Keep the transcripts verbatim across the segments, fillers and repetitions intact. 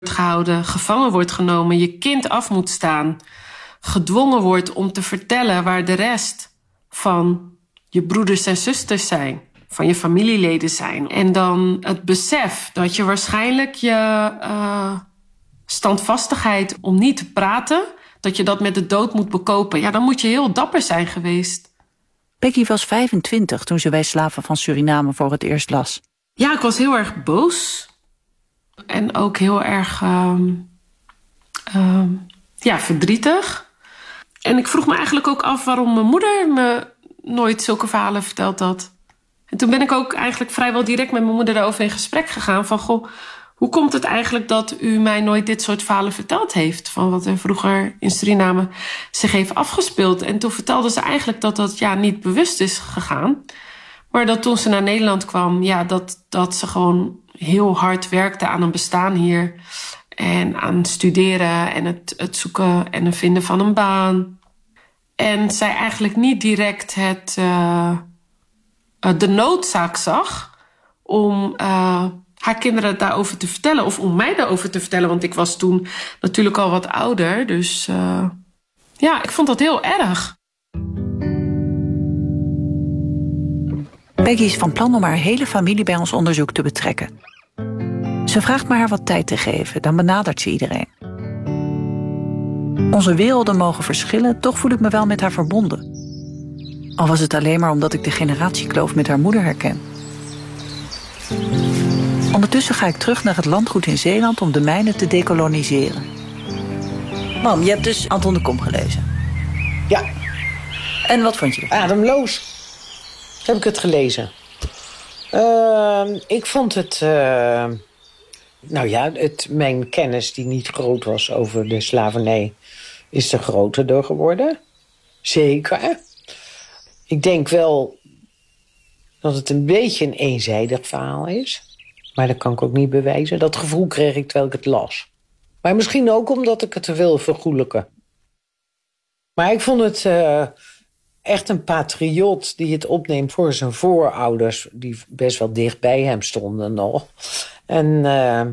gehouden, gevangen wordt genomen, je kind af moet staan, gedwongen wordt om te vertellen waar de rest van je broeders en zusters zijn, van je familieleden zijn. En dan het besef dat je waarschijnlijk je uh, standvastigheid om niet te praten, dat je dat met de dood moet bekopen. Ja, dan moet je heel dapper zijn geweest. Peggy was vijfentwintig toen ze Wij Slaven van Suriname voor het eerst las. Ja, ik was heel erg boos. En ook heel erg um, um, ja, verdrietig. En ik vroeg me eigenlijk ook af waarom mijn moeder me nooit zulke verhalen verteld had. En toen ben ik ook eigenlijk vrijwel direct met mijn moeder daarover in gesprek gegaan. Van, goh, hoe komt het eigenlijk dat u mij nooit dit soort verhalen verteld heeft? Van wat er vroeger in Suriname zich heeft afgespeeld. En toen vertelde ze eigenlijk dat dat ja, niet bewust is gegaan. Maar dat toen ze naar Nederland kwam, ja, dat, dat ze gewoon heel hard werkte aan een bestaan hier. En aan studeren en het, het zoeken en het vinden van een baan. En zij eigenlijk niet direct het, uh, de noodzaak zag om uh, haar kinderen daarover te vertellen. Of om mij daarover te vertellen, want ik was toen natuurlijk al wat ouder. Dus uh, ja, ik vond dat heel erg. Peggy is van plan om haar hele familie bij ons onderzoek te betrekken. Ze vraagt me haar wat tijd te geven, dan benadert ze iedereen. Onze werelden mogen verschillen, toch voel ik me wel met haar verbonden. Al was het alleen maar omdat ik de generatiekloof met haar moeder herken. Ondertussen ga ik terug naar het landgoed in Zeeland om de mijnen te dekoloniseren. Mam, je hebt dus Anton de Kom gelezen? Ja. En wat vond je ervan? Ademloos. Heb ik het gelezen. Uh, ik vond het... Uh, nou ja, het, mijn kennis die niet groot was over de slavernij is er groter door geworden. Zeker. Ik denk wel dat het een beetje een eenzijdig verhaal is. Maar dat kan ik ook niet bewijzen. Dat gevoel kreeg ik terwijl ik het las. Maar misschien ook omdat ik het te wil vergoelijken. Maar ik vond het... Uh, Echt een patriot die het opneemt voor zijn voorouders... die best wel dicht bij hem stonden nog. En uh,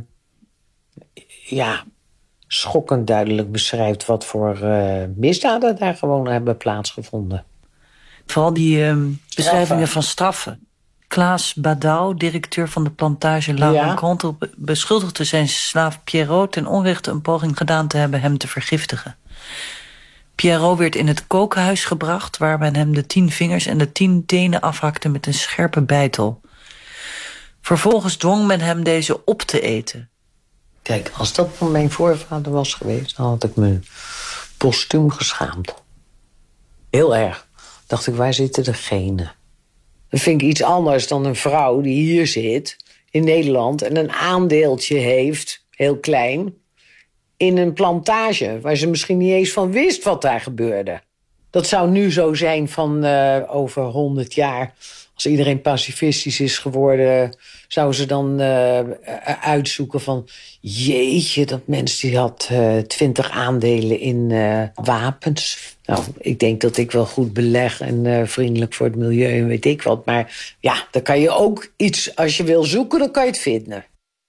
ja, schokkend duidelijk beschrijft... wat voor uh, misdaden daar gewoon hebben plaatsgevonden. Vooral die uh, beschrijvingen van straffen. Klaas Badouw, directeur van de plantage La Rencontre... Ja. beschuldigde zijn slaaf Pierrot ten onrechte een poging gedaan te hebben... hem te vergiftigen. Pierrot werd in het kookhuis gebracht... waar men hem de tien vingers en de tien tenen afhakte met een scherpe beitel. Vervolgens dwong men hem deze op te eten. Kijk, als dat van mijn voorvader was geweest... dan had ik me postuum geschaamd. Heel erg. Dacht ik, waar zitten de genen? Dat vind ik iets anders dan een vrouw die hier zit... in Nederland en een aandeeltje heeft, heel klein... in een plantage, waar ze misschien niet eens van wist wat daar gebeurde. Dat zou nu zo zijn van uh, over honderd jaar. Als iedereen pacifistisch is geworden... zou ze dan uh, uitzoeken van... jeetje, dat mens die had uh, twintig aandelen in uh, wapens. Nou, ik denk dat ik wel goed beleg en uh, vriendelijk voor het milieu en weet ik wat. Maar ja, dan kan je ook iets... als je wil zoeken, dan kan je het vinden.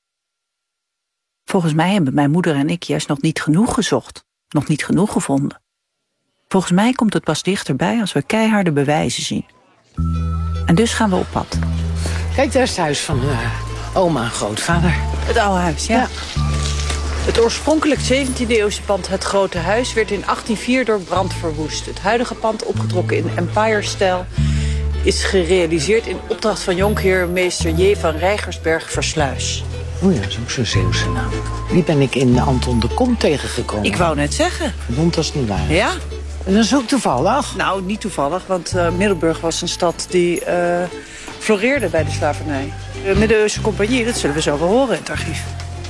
Volgens mij hebben mijn moeder en ik juist nog niet genoeg gezocht. Nog niet genoeg gevonden. Volgens mij komt het pas dichterbij als we keiharde bewijzen zien. En dus gaan we op pad. Kijk, daar is het huis van uh, oma en grootvader. Het oude huis, ja. ja. Het oorspronkelijk zeventiende-eeuwse pand Het Grote Huis... werd in achttien vier door brand verwoest. Het huidige pand, opgetrokken in Empire-stijl... is gerealiseerd in opdracht van jonkheer meester J. van Rijgersberg Versluis. O ja, dat is ook zo'n Zeeuwse naam. Die ben ik in Anton de Kom tegengekomen. Ik wou net zeggen. Verdomd, dat is niet waar. Ja? En dat is ook toevallig? Nou, niet toevallig, want uh, Middelburg was een stad die uh, floreerde bij de slavernij. De Middeleeuwse Compagnie, dat zullen we zo wel horen in het archief.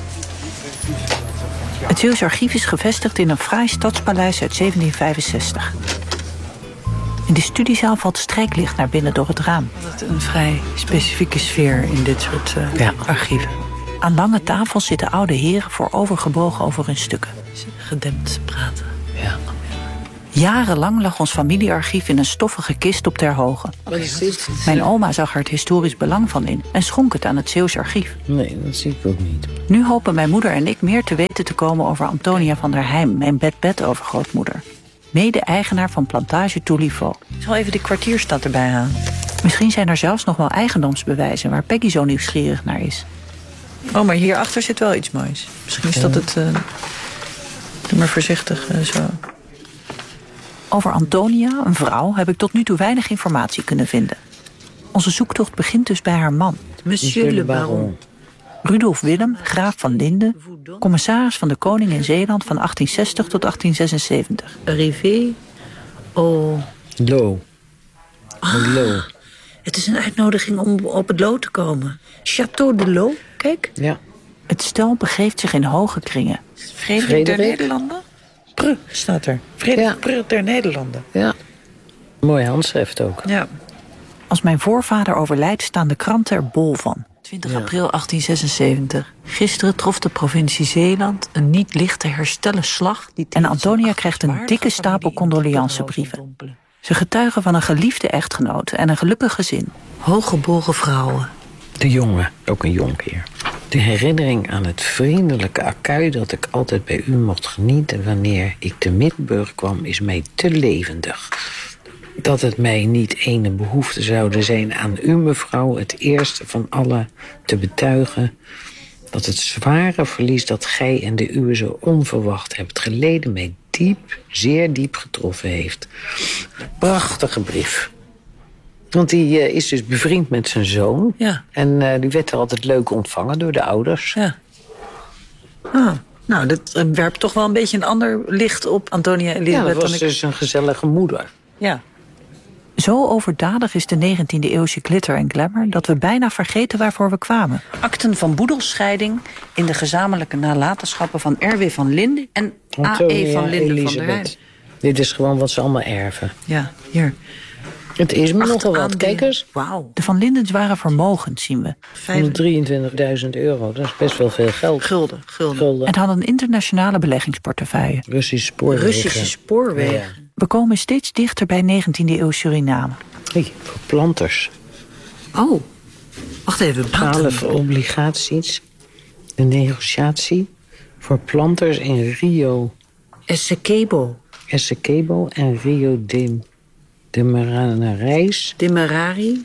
Het Zeeuwse archief is gevestigd in een fraai stadspaleis uit zeventien vijfenzestig. In de studiezaal valt strijklicht naar binnen door het raam. Dat is een vrij specifieke sfeer in dit soort uh, ja. archieven. Aan lange tafels zitten oude heren voorovergebogen over hun stukken. Gedempt praten. Ja. Jarenlang lag ons familiearchief in een stoffige kist op Ter Hoge. Wat is dit? Mijn oma zag er het historisch belang van in en schonk het aan het Zeeuws archief. Nee, dat zie ik ook niet. Nu hopen mijn moeder en ik meer te weten te komen over Antonia van der Heim, mijn bed-bed-overgrootmoeder. Mede-eigenaar van Plantage Touliveau. Ik zal even de kwartierstad erbij halen. Misschien zijn er zelfs nog wel eigendomsbewijzen waar Peggy zo nieuwsgierig naar is. Oh, maar hierachter zit wel iets moois. Misschien is dat het... Uh, doe maar voorzichtig uh, zo. Over Antonia, een vrouw, heb ik tot nu toe weinig informatie kunnen vinden. Onze zoektocht begint dus bij haar man. Monsieur le Baron. Rudolf Willem, graaf van Linde, commissaris van de koning in Zeeland van achttien zestig tot achttien zesenzeventig. Arrivé au... Lo. Ah, Lo. Het is een uitnodiging om op het Lo te komen. Château de Lo, kijk. Ja. Het stel begeeft zich in hoge kringen. Frederik der Nederlanden? Prr, staat er. Frederik ja. Prr der Nederlanden. Ja. Mooi handschrift ook. Ja. Als mijn voorvader overlijdt staan de kranten er bol van. twintig april achttien zesenzeventig. Gisteren trof de provincie Zeeland een niet licht te herstellen slag. En Antonia krijgt een dikke stapel condoleancebrieven. Ze getuigen van een geliefde echtgenote en een gelukkig gezin. Hooggeboren vrouwen. De jongen, ook een jonkheer. De herinnering aan het vriendelijke accueil dat ik altijd bij u mocht genieten wanneer ik te Middelburg kwam, is mij te levendig. Dat het mij niet ene behoefte zouden zijn aan u, mevrouw, het eerste van alle te betuigen, dat het zware verlies dat gij en de uwe zo onverwacht hebt geleden mij diep, zeer diep getroffen heeft. Prachtige brief. Want die uh, is dus bevriend met zijn zoon. Ja. En uh, die werd er altijd leuk ontvangen door de ouders. Ja. Ah, nou, dat uh, werpt toch wel een beetje een ander licht op Antonia Elisabeth. Ja, dat was dan ik... dus een gezellige moeder. Ja. Zo overdadig is de negentiende eeuwse glitter en glamour dat we bijna vergeten waarvoor we kwamen. Akten van boedelscheiding in de gezamenlijke nalatenschappen van R W van Linde en A E van Linde van der Heim. Dit is gewoon wat ze allemaal erven. Ja, hier. Het is me nogal wat, kijk eens. Wauw. De Van Lindens waren vermogend, zien we. honderddrieëntwintigduizend euro, dat is best wel veel geld. Gulden, gulden. gulden. En hadden een internationale beleggingsportefeuille. Russische spoorwegen. Russische spoorwegen. Ja. We komen steeds dichter bij negentiende eeuw Suriname. Hé, hey, voor planters. Oh, wacht even. twaalf obligaties. De negociatie voor planters in Rio. Essequibo. Essequibo en Rio de... De Maranharijs. De Merari.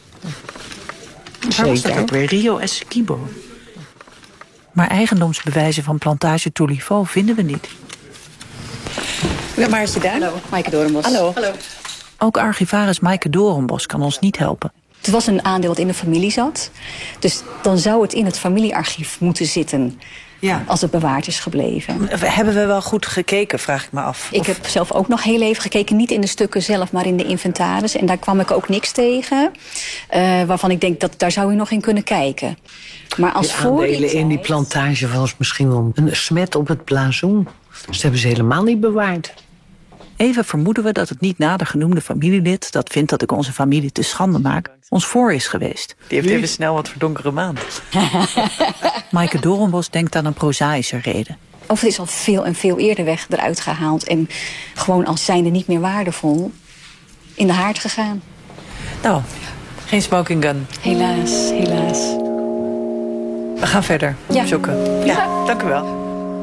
Waar was dat ook weer? Rio Essequibo. Maar eigendomsbewijzen van Plantage Touliveau vinden we niet. Ja, Maartje Duin. Hallo, Maaike Doornbos. Hallo. Hallo. Ook archivaris Maaike Doornbos kan ons niet helpen. Het was een aandeel dat in de familie zat. Dus dan zou het in het familiearchief moeten zitten. Ja. Als het bewaard is gebleven. Hebben we wel goed gekeken, vraag ik me af. Ik of... heb zelf ook nog heel even gekeken. Niet in de stukken zelf, maar in de inventaris. En daar kwam ik ook niks tegen. Uh, waarvan ik denk, dat daar zou u nog in kunnen kijken. Maar als die aandelen in die heeft... plantage was misschien wel een smet op het blazoen. Dus dat hebben ze helemaal niet bewaard. Even vermoeden we dat het niet nader genoemde familielid... dat vindt dat ik onze familie te schande maak, ons voor is geweest. Die heeft even snel wat voor donkere maand. Maaike Doornbos denkt aan een prozaïsche reden. Of het is al veel en veel eerder weg eruit gehaald... en gewoon als zijnde niet meer waardevol in de haard gegaan. Nou, geen smoking gun. Helaas, helaas. We gaan verder ja. zoeken. Ja, ja, dank u wel.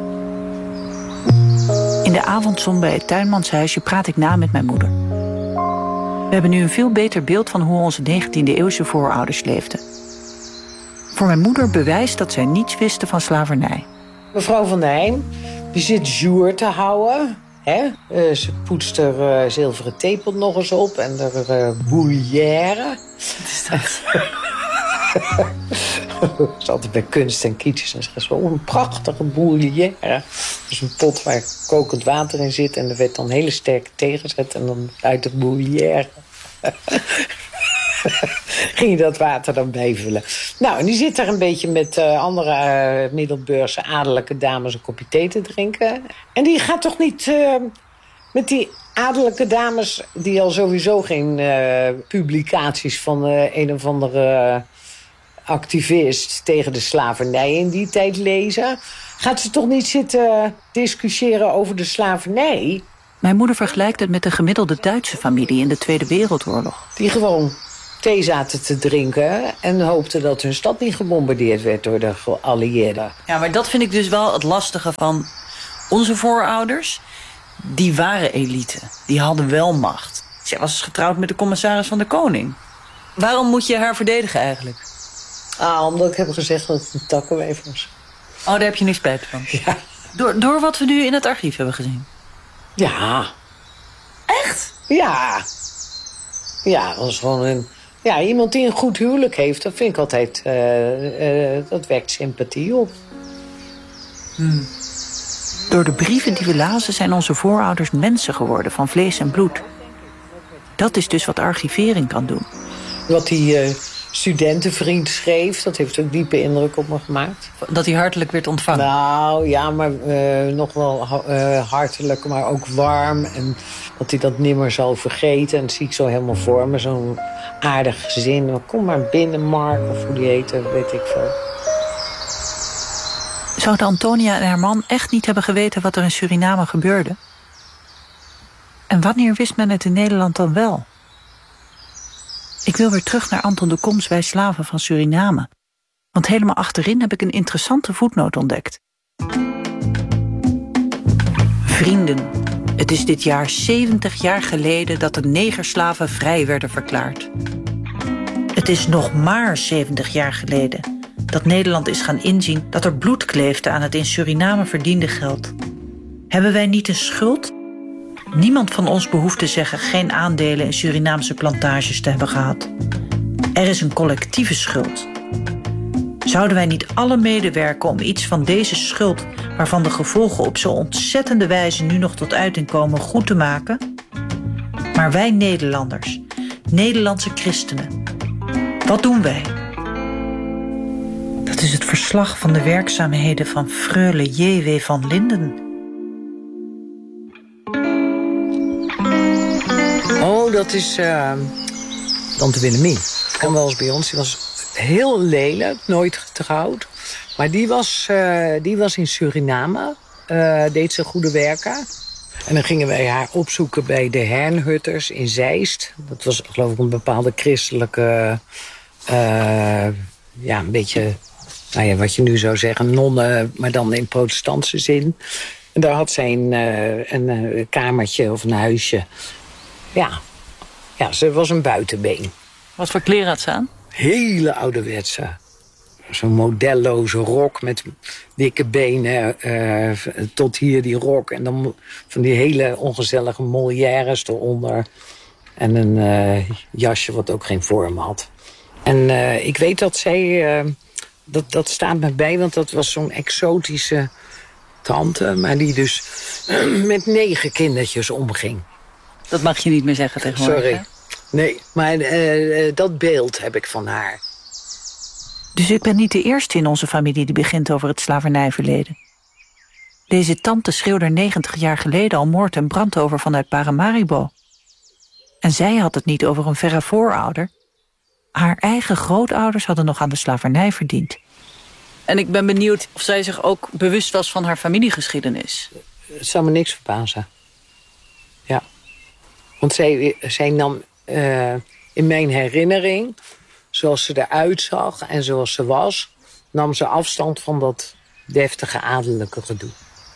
In de avondzon bij het tuinmanshuisje praat ik na met mijn moeder. We hebben nu een veel beter beeld van hoe onze negentiende eeuwse voorouders leefden. Voor mijn moeder bewijst dat zij niets wisten van slavernij. Mevrouw van der Heim, die zit jour te houden. Hè? Uh, ze poetst er uh, zilveren theepot nog eens op en er uh, bouillère. Wat is dat? Dat is altijd bij kunst en kitsch. En zeggen ze, oh, een prachtige bouillère. Dat is een pot waar kokend water in zit. En er werd dan hele sterke thee gezet. En dan uit de bouillère ging je dat water dan bijvullen. Nou, en die zit daar een beetje met uh, andere uh, Middelburgse adellijke dames een kopje thee te drinken. En die gaat toch niet uh, met die adellijke dames... die al sowieso geen uh, publicaties van uh, een of andere... Uh, activist tegen de slavernij in die tijd lezen. Gaat ze toch niet zitten discussiëren over de slavernij? Mijn moeder vergelijkt het met de gemiddelde Duitse familie in de Tweede Wereldoorlog. Die gewoon thee zaten te drinken en hoopten dat hun stad niet gebombardeerd werd door de geallieerden. Ja, maar dat vind ik dus wel het lastige van onze voorouders. Die waren elite. Die hadden wel macht. Zij was getrouwd met de commissaris van de koning. Waarom moet je haar verdedigen eigenlijk? Ah, omdat ik heb gezegd dat het een takkenwijf was. Oh, daar heb je niks spijt van? Ja. Door, door wat we nu in het archief hebben gezien? Ja. Echt? Ja. Ja, dat was gewoon een... Ja, iemand die een goed huwelijk heeft, dat vind ik altijd... Uh, uh, dat wekt sympathie op. Hmm. Door de brieven die we lazen zijn onze voorouders mensen geworden van vlees en bloed. Dat is dus wat archivering kan doen. Wat die uh, studentenvriend schreef, dat heeft ook diepe indruk op me gemaakt. Dat hij hartelijk werd ontvangen? Nou, ja, maar uh, nog wel uh, hartelijk, maar ook warm. En dat hij dat nimmer zal vergeten. En dat zie ik zo helemaal voor me, zo'n aardig gezin. Kom maar binnen, Mark, of hoe die heette, weet ik veel. Zouden Antonia en haar man echt niet hebben geweten wat er in Suriname gebeurde? En wanneer wist men het in Nederland dan wel? Ik wil weer terug naar Anton de Coms Wij Slaven van Suriname. Want helemaal achterin heb ik een interessante voetnoot ontdekt. Vrienden, het is dit jaar zeventig jaar geleden dat de negerslaven vrij werden verklaard. Het is nog maar zeventig jaar geleden dat Nederland is gaan inzien dat er bloed kleefde aan het in Suriname verdiende geld. Hebben wij niet een schuld? Niemand van ons behoeft te zeggen geen aandelen in Surinaamse plantages te hebben gehad. Er is een collectieve schuld. Zouden wij niet alle medewerken om iets van deze schuld, waarvan de gevolgen op zo'n ontzettende wijze nu nog tot uiting komen, goed te maken? Maar wij Nederlanders, Nederlandse christenen, wat doen wij? Dat is het verslag van de werkzaamheden van freule J W van Linden. Oh, dat is uh, tante Willemien. Die kwam wel eens bij ons. Die was heel lelijk, nooit getrouwd. Maar die was, uh, die was in Suriname. Uh, deed ze goede werken. En dan gingen wij haar opzoeken bij de Hernhutters in Zeist. Dat was geloof ik een bepaalde christelijke... Uh, ja, een beetje... Nou ja, wat je nu zou zeggen, nonnen, maar dan in protestantse zin. En daar had zij een, uh, een uh, kamertje of een huisje. Ja. ja, ze was een buitenbeen. Wat voor kleren had ze aan? Hele ouderwetse. Zo'n modelloze rok met dikke benen uh, tot hier die rok. En dan van die hele ongezellige Molières eronder. En een uh, jasje wat ook geen vorm had. En uh, ik weet dat zij... Uh, dat, dat staat me bij, want dat was zo'n exotische tante. Maar die dus uh, met negen kindertjes omging. Dat mag je niet meer zeggen tegenwoordig. Sorry. Hè? Nee, maar uh, uh, dat beeld heb ik van haar. Dus ik ben niet de eerste in onze familie die begint over het slavernijverleden. Deze tante schreeuwde er negentig jaar geleden al moord en brand over vanuit Paramaribo. En zij had het niet over een verre voorouder. Haar eigen grootouders hadden nog aan de slavernij verdiend. En ik ben benieuwd of zij zich ook bewust was van haar familiegeschiedenis. Het zou me niks verbazen. Ja. Want zij, zij nam uh, in mijn herinnering, zoals ze eruit zag en zoals ze was, nam ze afstand van dat deftige adellijke gedoe.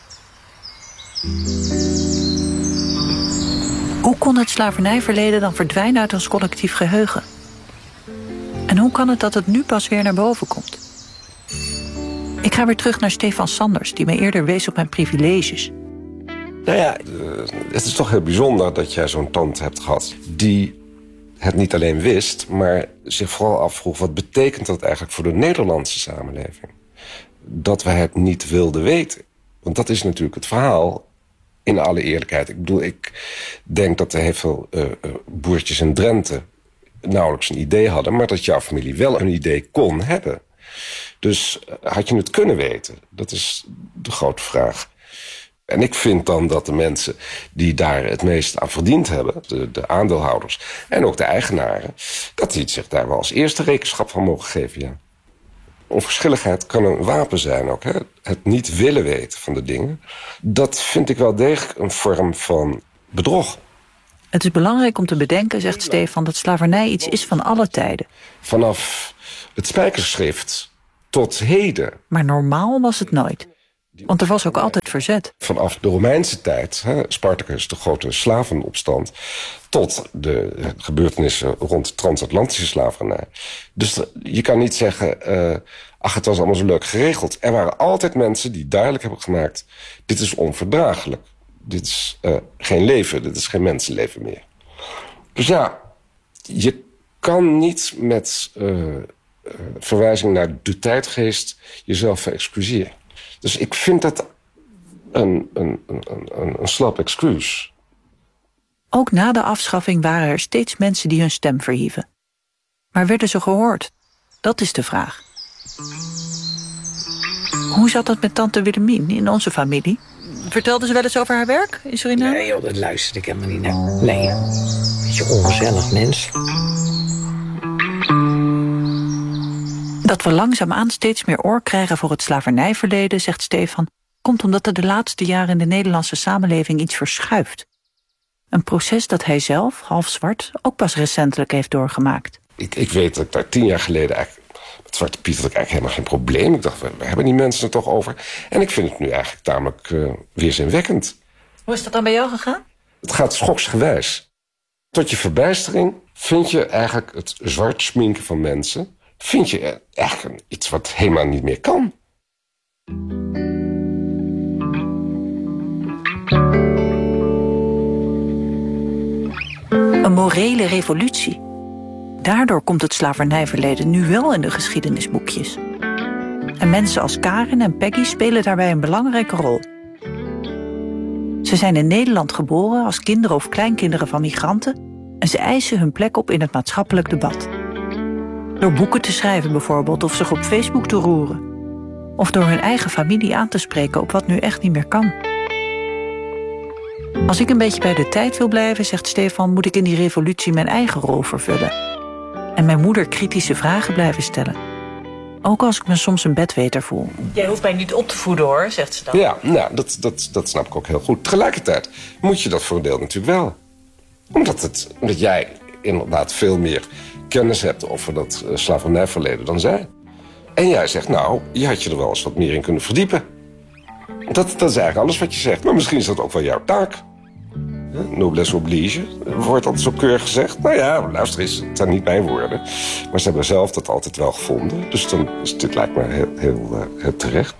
Hoe kon het slavernijverleden dan verdwijnen uit ons collectief geheugen? En hoe kan het dat het nu pas weer naar boven komt? Ik ga weer terug naar Stefan Sanders, die mij eerder wees op mijn privileges. Nou ja, het is toch heel bijzonder dat jij zo'n tante hebt gehad die het niet alleen wist, maar zich vooral afvroeg, wat betekent dat eigenlijk voor de Nederlandse samenleving? Dat wij het niet wilden weten. Want dat is natuurlijk het verhaal, in alle eerlijkheid. Ik bedoel, ik denk dat er heel veel uh, boertjes in Drenthe nauwelijks een idee hadden, maar dat jouw familie wel een idee kon hebben. Dus had je het kunnen weten? Dat is de grote vraag. En ik vind dan dat de mensen die daar het meest aan verdiend hebben, de, de aandeelhouders en ook de eigenaren, dat die zich daar wel als eerste rekenschap van mogen geven, ja. Onverschilligheid kan een wapen zijn ook, hè? Het niet willen weten van de dingen. Dat vind ik wel degelijk een vorm van bedrog. Het is belangrijk om te bedenken, zegt Stefan, dat slavernij iets is van alle tijden. Vanaf het spijkerschrift tot heden. Maar normaal was het nooit. Want er was ook altijd verzet. Vanaf de Romeinse tijd, hè, Spartacus, de grote slavenopstand, tot de gebeurtenissen rond de transatlantische slavernij. Dus je kan niet zeggen, uh, ach, het was allemaal zo leuk geregeld. Er waren altijd mensen die duidelijk hebben gemaakt, dit is onverdraaglijk. Dit is uh, geen leven, dit is geen mensenleven meer. Dus ja, je kan niet met uh, uh, verwijzing naar de tijdgeest jezelf verexcuseren. Dus ik vind dat een, een, een, een, een slap excuus. Ook na de afschaffing waren er steeds mensen die hun stem verhieven. Maar werden ze gehoord? Dat is de vraag. Hoe zat het met tante Willemien in onze familie? Vertelde ze wel eens over haar werk in Suriname? Nee joh, dat luisterde ik helemaal niet naar. Nee, beetje ongezellig mens. Dat we langzaamaan steeds meer oor krijgen voor het slavernijverleden, zegt Stefan, komt omdat er de laatste jaren in de Nederlandse samenleving iets verschuift. Een proces dat hij zelf, half zwart, ook pas recentelijk heeft doorgemaakt. Ik, ik weet dat ik daar tien jaar geleden eigenlijk met Zwarte Piet had ik eigenlijk helemaal geen probleem. Ik dacht, we, we hebben die mensen er toch over. En ik vind het nu eigenlijk tamelijk uh, weerzinwekkend. Hoe is dat dan bij jou gegaan? Het gaat schoksgewijs. Tot je verbijstering vind je eigenlijk het zwart sminken van mensen, vind je eigenlijk iets wat helemaal niet meer kan. Een morele revolutie. Daardoor komt het slavernijverleden nu wel in de geschiedenisboekjes. En mensen als Karin en Peggy spelen daarbij een belangrijke rol. Ze zijn in Nederland geboren als kinderen of kleinkinderen van migranten en ze eisen hun plek op in het maatschappelijk debat. Door boeken te schrijven bijvoorbeeld, of zich op Facebook te roeren. Of door hun eigen familie aan te spreken op wat nu echt niet meer kan. Als ik een beetje bij de tijd wil blijven, zegt Stefan, moet ik in die revolutie mijn eigen rol vervullen. En mijn moeder kritische vragen blijven stellen. Ook als ik me soms een bedweter voel. Jij hoeft mij niet op te voeden hoor, zegt ze dan. Ja, nou, dat, dat, dat snap ik ook heel goed. Tegelijkertijd moet je dat voor een deel natuurlijk wel. Omdat, het, omdat jij inderdaad veel meer kennis hebt over dat uh, slavernijverleden dan zij. En jij zegt, nou, je had je er wel eens wat meer in kunnen verdiepen. Dat, dat is eigenlijk alles wat je zegt. Maar misschien is dat ook wel jouw taak. Noblesse oblige, wordt altijd zo keurig gezegd. Nou ja, luister eens, het zijn niet mijn woorden. Maar ze hebben zelf dat altijd wel gevonden. Dus dan is dit lijkt me heel, heel, uh, heel terecht.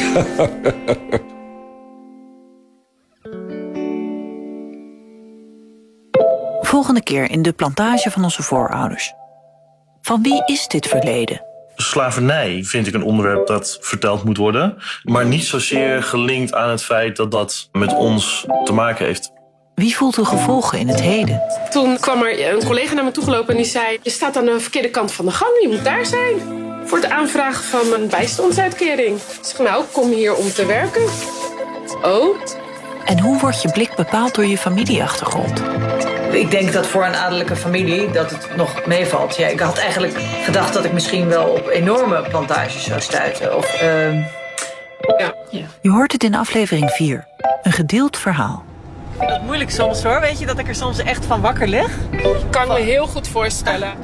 Volgende keer in de plantage van onze voorouders. Van wie is dit verleden? Slavernij vind ik een onderwerp dat verteld moet worden. Maar niet zozeer gelinkt aan het feit dat dat met ons te maken heeft. Wie voelt de gevolgen in het heden? Toen kwam er een collega naar me toegelopen en die zei, je staat aan de verkeerde kant van de gang, je moet daar zijn. Voor het aanvragen van een bijstandsuitkering. Ik zeg, nou, ik kom hier om te werken. Oh. En hoe wordt je blik bepaald door je familieachtergrond? Ik denk dat voor een adellijke familie dat het nog meevalt. Ja, ik had eigenlijk gedacht dat ik misschien wel op enorme plantages zou stuiten. Of, uh... ja. Ja. Je hoort het in aflevering vier. Een gedeeld verhaal. Ik vind dat moeilijk soms hoor. Weet je dat ik er soms echt van wakker lig? Kan me heel goed voorstellen.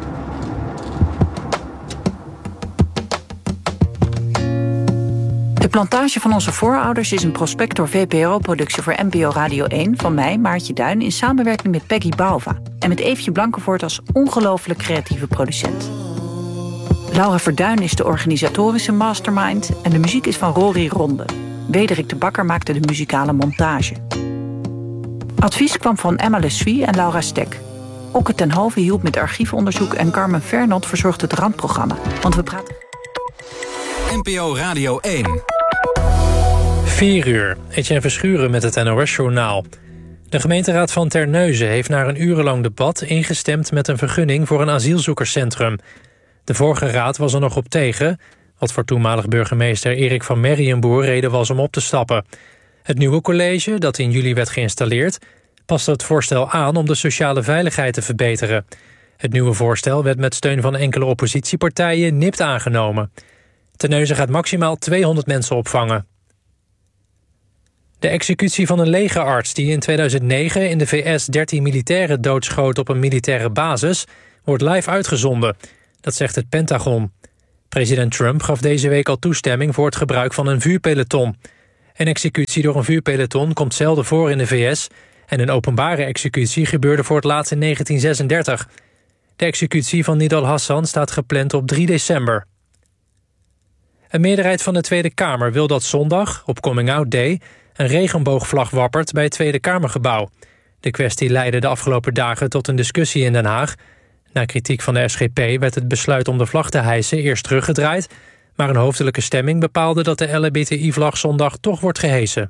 De plantage van onze voorouders is een Prospector V P R O-productie voor N P O Radio één... van mij, Maartje Duin, in samenwerking met Peggy Bouwva... en met Eefje Blankenvoort als ongelooflijk creatieve producent. Laura Verduin is de organisatorische mastermind... en de muziek is van Rory Ronde. Wederik de Bakker maakte de muzikale montage. Advies kwam van Emma Lessuie en Laura Stek. Okke ten Hove hielp met archiefonderzoek... en Carmen Fernand verzorgde het randprogramma. Want we praten... N P O Radio één. vier uur. Etienne Verschuren met het N O S-journaal. De gemeenteraad van Terneuzen heeft na een urenlang debat ingestemd met een vergunning voor een asielzoekerscentrum. De vorige raad was er nog op tegen, wat voor toenmalig burgemeester Erik van Merrienboer reden was om op te stappen. Het nieuwe college, dat in juli werd geïnstalleerd, paste het voorstel aan om de sociale veiligheid te verbeteren. Het nieuwe voorstel werd met steun van enkele oppositiepartijen nipt aangenomen. Terneuzen gaat maximaal tweehonderd mensen opvangen. De executie van een legerarts die in tweeduizend negen in de V S dertien militairen doodschoot op een militaire basis wordt live uitgezonden. Dat zegt het Pentagon. President Trump gaf deze week al toestemming voor het gebruik van een vuurpeloton. Een executie door een vuurpeloton komt zelden voor in de V S en een openbare executie gebeurde voor het laatst in negentien zesendertig. De executie van Nidal Hassan staat gepland op drie december. Een meerderheid van de Tweede Kamer wil dat zondag, op Coming Out Day, een regenboogvlag wappert bij het Tweede Kamergebouw. De kwestie leidde de afgelopen dagen tot een discussie in Den Haag. Na kritiek van de S G P werd het besluit om de vlag te hijsen eerst teruggedraaid, maar een hoofdelijke stemming bepaalde dat de L H B T I-vlag zondag toch wordt gehesen.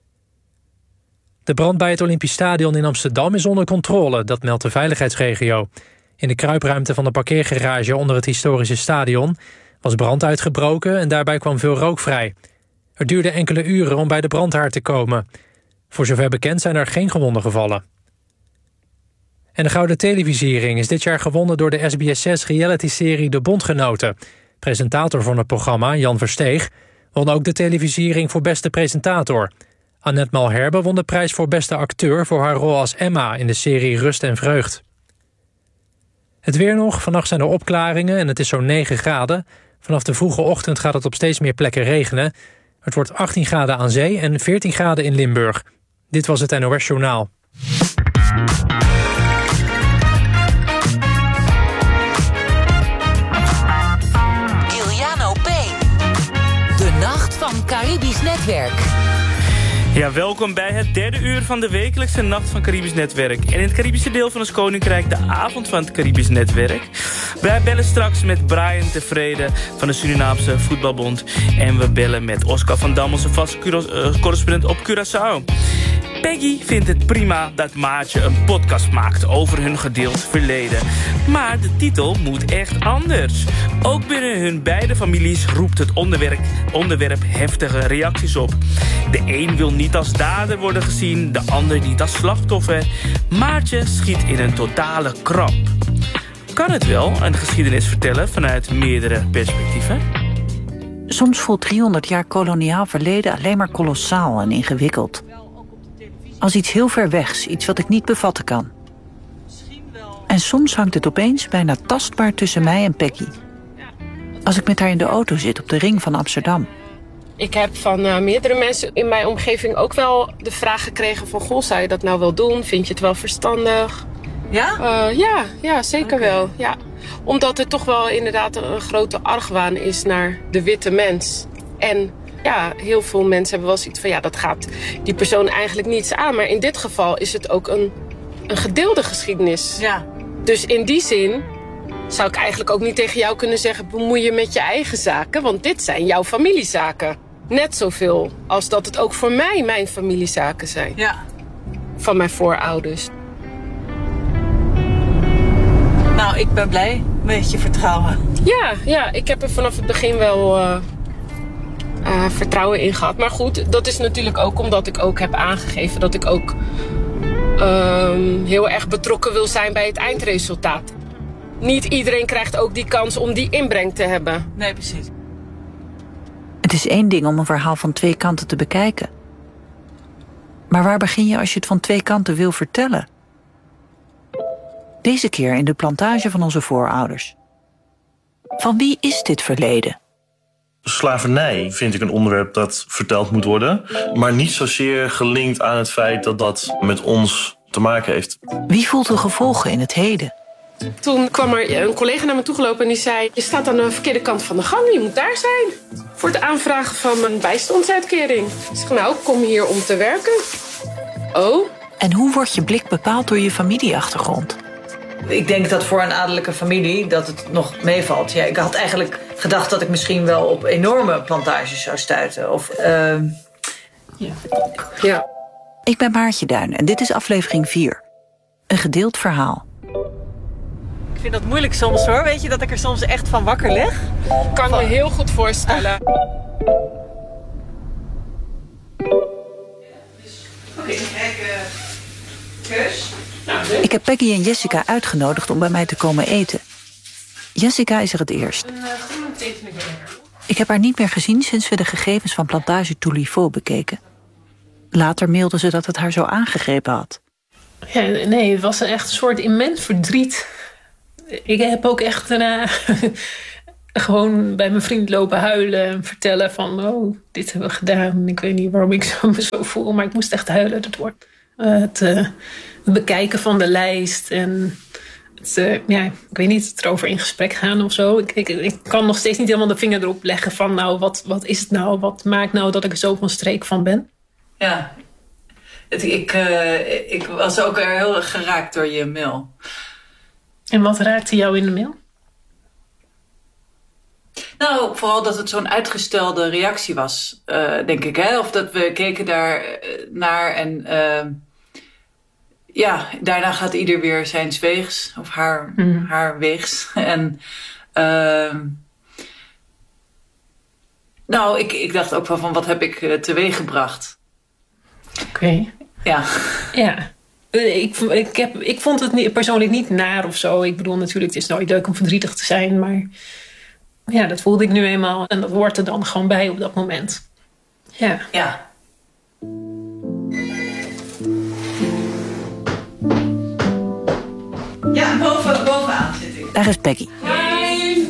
De brand bij het Olympisch Stadion in Amsterdam is onder controle, dat meldt de veiligheidsregio. In de kruipruimte van de parkeergarage onder het historische stadion was brand uitgebroken en daarbij kwam veel rook vrij. Het duurde enkele uren om bij de brandhaard te komen. Voor zover bekend zijn er geen gewonden gevallen. En de Gouden Televisiering is dit jaar gewonnen door de S B S zes reality-serie De Bondgenoten. Presentator van het programma, Jan Versteeg, won ook de televisiering voor beste presentator. Annette Malherbe won de prijs voor beste acteur voor haar rol als Emma in de serie Rust en Vreugd. Het weer nog, vannacht zijn er opklaringen en het is zo'n negen graden. Vanaf de vroege ochtend gaat het op steeds meer plekken regenen. Het wordt achttien graden aan zee en veertien graden in Limburg. Dit was het N O S Journaal. Giuliano Payne. De Nacht van Caribisch Netwerk. Ja, welkom bij het derde uur van de wekelijkse Nacht van Caribisch Netwerk. En in het Caribische deel van ons koninkrijk de avond van het Caribisch Netwerk. Wij bellen straks met Brian Tevreden van de Surinaamse Voetbalbond. En we bellen met Oscar van Dam, onze vaste uh, correspondent op Curaçao. Peggy vindt het prima dat Maartje een podcast maakt over hun gedeeld verleden. Maar de titel moet echt anders. Ook binnen hun beide families roept het onderwerp, onderwerp heftige reacties op. De een wil niet als dader worden gezien, de ander niet als slachtoffer. Maartje schiet in een totale kramp. Kan het wel een geschiedenis vertellen vanuit meerdere perspectieven? Soms voelt driehonderd jaar koloniaal verleden alleen maar kolossaal en ingewikkeld. Als iets heel ver wegs, iets wat ik niet bevatten kan. En soms hangt het opeens bijna tastbaar tussen mij en Peggy. Als ik met haar in de auto zit op de ring van Amsterdam. Ik heb van uh, meerdere mensen in mijn omgeving ook wel de vraag gekregen van... Goh, zou je dat nou wel doen? Vind je het wel verstandig? Ja? Uh, ja, ja, zeker okay. wel. Ja. Omdat er toch wel inderdaad een, een grote argwaan is naar de witte mens. En ja, heel veel mensen hebben wel zoiets van... ja, dat gaat die persoon eigenlijk niets aan. Maar in dit geval is het ook een, een gedeelde geschiedenis. Ja. Dus in die zin zou ik eigenlijk ook niet tegen jou kunnen zeggen... bemoei je met je eigen zaken, want dit zijn jouw familiezaken. Net zoveel als dat het ook voor mij mijn familiezaken zijn. Ja. Van mijn voorouders. Nou, ik ben blij met je vertrouwen. Ja, ja, ik heb er vanaf het begin wel uh, uh, vertrouwen in gehad. Maar goed, dat is natuurlijk ook omdat ik ook heb aangegeven... dat ik ook uh, heel erg betrokken wil zijn bij het eindresultaat. Niet iedereen krijgt ook die kans om die inbreng te hebben. Nee, precies. Het is één ding om een verhaal van twee kanten te bekijken. Maar waar begin je als je het van twee kanten wil vertellen? Deze keer in de plantage van onze voorouders. Van wie is dit verleden? Slavernij vind ik een onderwerp dat verteld moet worden. Maar niet zozeer gelinkt aan het feit dat dat met ons te maken heeft. Wie voelt de gevolgen in het heden? Toen kwam er een collega naar me toegelopen en die zei... je staat aan de verkeerde kant van de gang, je moet daar zijn. Voor het aanvragen van mijn bijstandsuitkering. Ik zeg, nou, ik kom hier om te werken. Oh. En hoe wordt je blik bepaald door je familieachtergrond? Ik denk dat voor een adellijke familie dat het nog meevalt. Ja, ik had eigenlijk gedacht dat ik misschien wel op enorme plantages zou stuiten. Of, uh... ja. ja. Ik ben Maartje Duin en dit is aflevering vier. Een gedeeld verhaal. Ik vind dat moeilijk soms hoor. Weet je dat ik er soms echt van wakker lig? Kan me heel goed voorstellen. Ah. Oké, kijk, kus. Ik heb Peggy en Jessica uitgenodigd om bij mij te komen eten. Jessica is er het eerst. Ik heb haar niet meer gezien sinds we de gegevens van plantage Touliveau bekeken. Later mailde ze dat het haar zo aangegrepen had. Ja, nee, het was echt een soort immens verdriet. Ik heb ook echt daarna gewoon bij mijn vriend lopen huilen en vertellen van, oh, dit hebben we gedaan. Ik weet niet waarom ik zo, me zo voel, maar ik moest echt huilen. Het, wordt, uh, het, uh, het bekijken van de lijst en het, uh, ja, ik weet niet, het erover in gesprek gaan of zo. Ik, ik, ik kan nog steeds niet helemaal de vinger erop leggen van, nou, wat, wat is het nou? Wat maakt nou dat ik er zo van streek van ben? Ja, het, ik, uh, ik was ook heel erg geraakt door je mail. En wat raakte jou in de mail? Nou, vooral dat het zo'n uitgestelde reactie was, uh, denk ik. Hè? Of dat we keken daar naar en uh, ja, daarna gaat ieder weer zijn weegs. Of haar, mm. haar weegs. En uh, nou, ik, ik dacht ook wel van, wat heb ik uh, teweeg gebracht? Oké. Okay. Ja. Ja. Ik, ik, heb, ik vond het niet, persoonlijk niet naar of zo. Ik bedoel, natuurlijk, het is nooit leuk om verdrietig te zijn. Maar ja, dat voelde ik nu eenmaal. En dat hoort er dan gewoon bij op dat moment. Ja. Ja. Ja, boven, bovenaan zit ik. Daar is Peggy. Hi.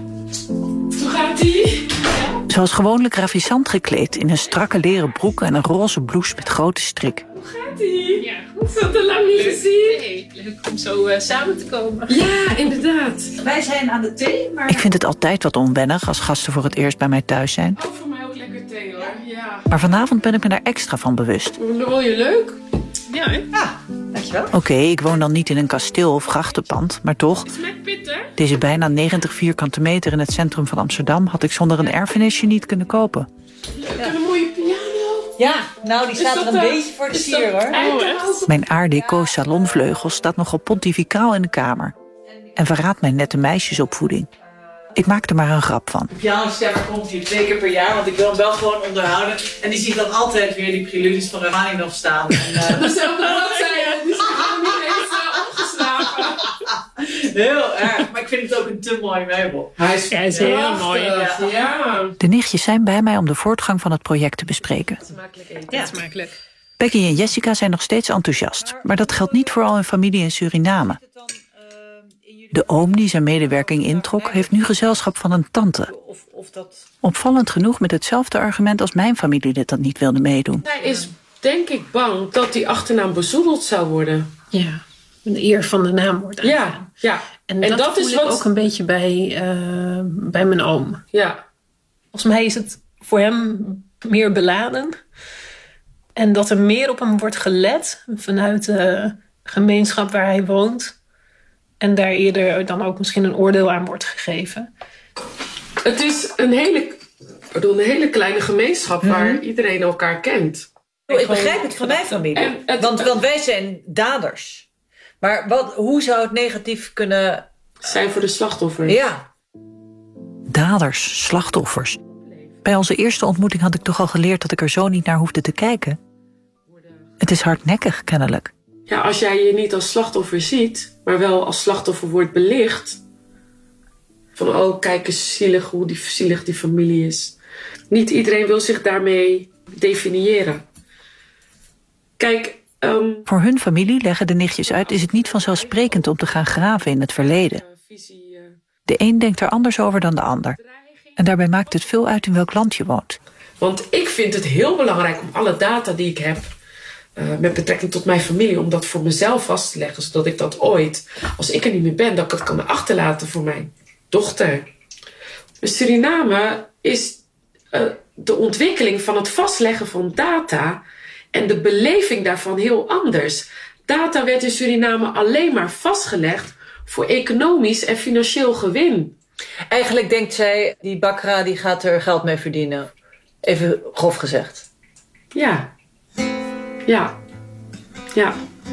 Hoe gaat ie? Ze was gewoonlijk ravissant gekleed in een strakke leren broek en een roze blouse met grote strik. Hoe gaat ie? Ja, goed. Zo te lang niet gezien. Nee, leuk om zo uh, samen te komen. Ja, inderdaad. Wij zijn aan de thee, maar... Ik vind het altijd wat onwennig als gasten voor het eerst bij mij thuis zijn. Oh, voor mij ook lekker thee hoor. Ja. Maar vanavond ben ik me daar extra van bewust. Vond je leuk? Ja, hè? Ja, dankjewel. Oké, okay, ik woon dan niet in een kasteel of grachtenpand, maar toch... Deze bijna negentig vierkante meter in het centrum van Amsterdam had ik zonder een erfenisje niet kunnen kopen. Leuk, en een mooie piano. Ja, nou die staat er een dat, beetje voor de sier hoor. Oh, Mijn art deco salonvleugel staat nogal pontificaal in de kamer. En verraadt mijn nette meisjesopvoeding. Ik maak er maar een grap van. De pianostemmer komt hier twee keer per jaar, want ik wil hem wel gewoon onderhouden. En die ziet dan altijd weer die preludes van Ramani nog staan. En, uh... dat zou wel zijn, die is gewoon niet eens uh, opgeslagen. Heel erg, maar ik vind het ook een te mooi meubel. Hij is, Hij is heel ja, mooi. Ja. Ja. De nichtjes zijn bij mij om de voortgang van het project te bespreken. Smakelijk eten. Ja, smakelijk. Becky en Jessica zijn nog steeds enthousiast, maar dat geldt niet voor al hun familie in Suriname. De oom die zijn medewerking introk, heeft nu gezelschap van een tante. Opvallend genoeg met hetzelfde argument als mijn familielid dat niet wilde meedoen. Hij is denk ik bang dat die achternaam bezoedeld zou worden. Ja, de eer van de naam wordt aangegaan. Ja, ja. En, en dat, dat is wat... ook een beetje bij, uh, bij mijn oom. Ja. Volgens mij is het voor hem meer beladen. En dat er meer op hem wordt gelet vanuit de gemeenschap waar hij woont. En daar eerder dan ook misschien een oordeel aan wordt gegeven. Het is een hele, bedoel, een hele kleine gemeenschap mm-hmm. waar iedereen elkaar kent. Oh, ik begrijp het van mijn familie. Het, want, want wij zijn daders. Maar wat, hoe zou het negatief kunnen... zijn voor de slachtoffers? Ja. Daders, slachtoffers. Bij onze eerste ontmoeting had ik toch al geleerd dat ik er zo niet naar hoefde te kijken. Het is hardnekkig, kennelijk. Ja, als jij je niet als slachtoffer ziet, maar wel als slachtoffer wordt belicht. Van, oh, kijk eens zielig hoe die, zielig die familie is. Niet iedereen wil zich daarmee definiëren. Kijk... Um, Voor hun familie, leggen de nichtjes uit, is het niet vanzelfsprekend om te gaan graven in het verleden. De een denkt er anders over dan de ander. En daarbij maakt het veel uit in welk land je woont. Want ik vind het heel belangrijk om alle data die ik heb... Uh, met betrekking tot mijn familie, om dat voor mezelf vast te leggen. Zodat ik dat ooit, als ik er niet meer ben, dat ik het kan achterlaten voor mijn dochter. In Suriname is uh, de ontwikkeling van het vastleggen van data en de beleving daarvan heel anders. Data werd in Suriname alleen maar vastgelegd voor economisch en financieel gewin. Eigenlijk denkt zij, die Bakra die gaat er geld mee verdienen. Even grof gezegd. Ja. Ja. Ja.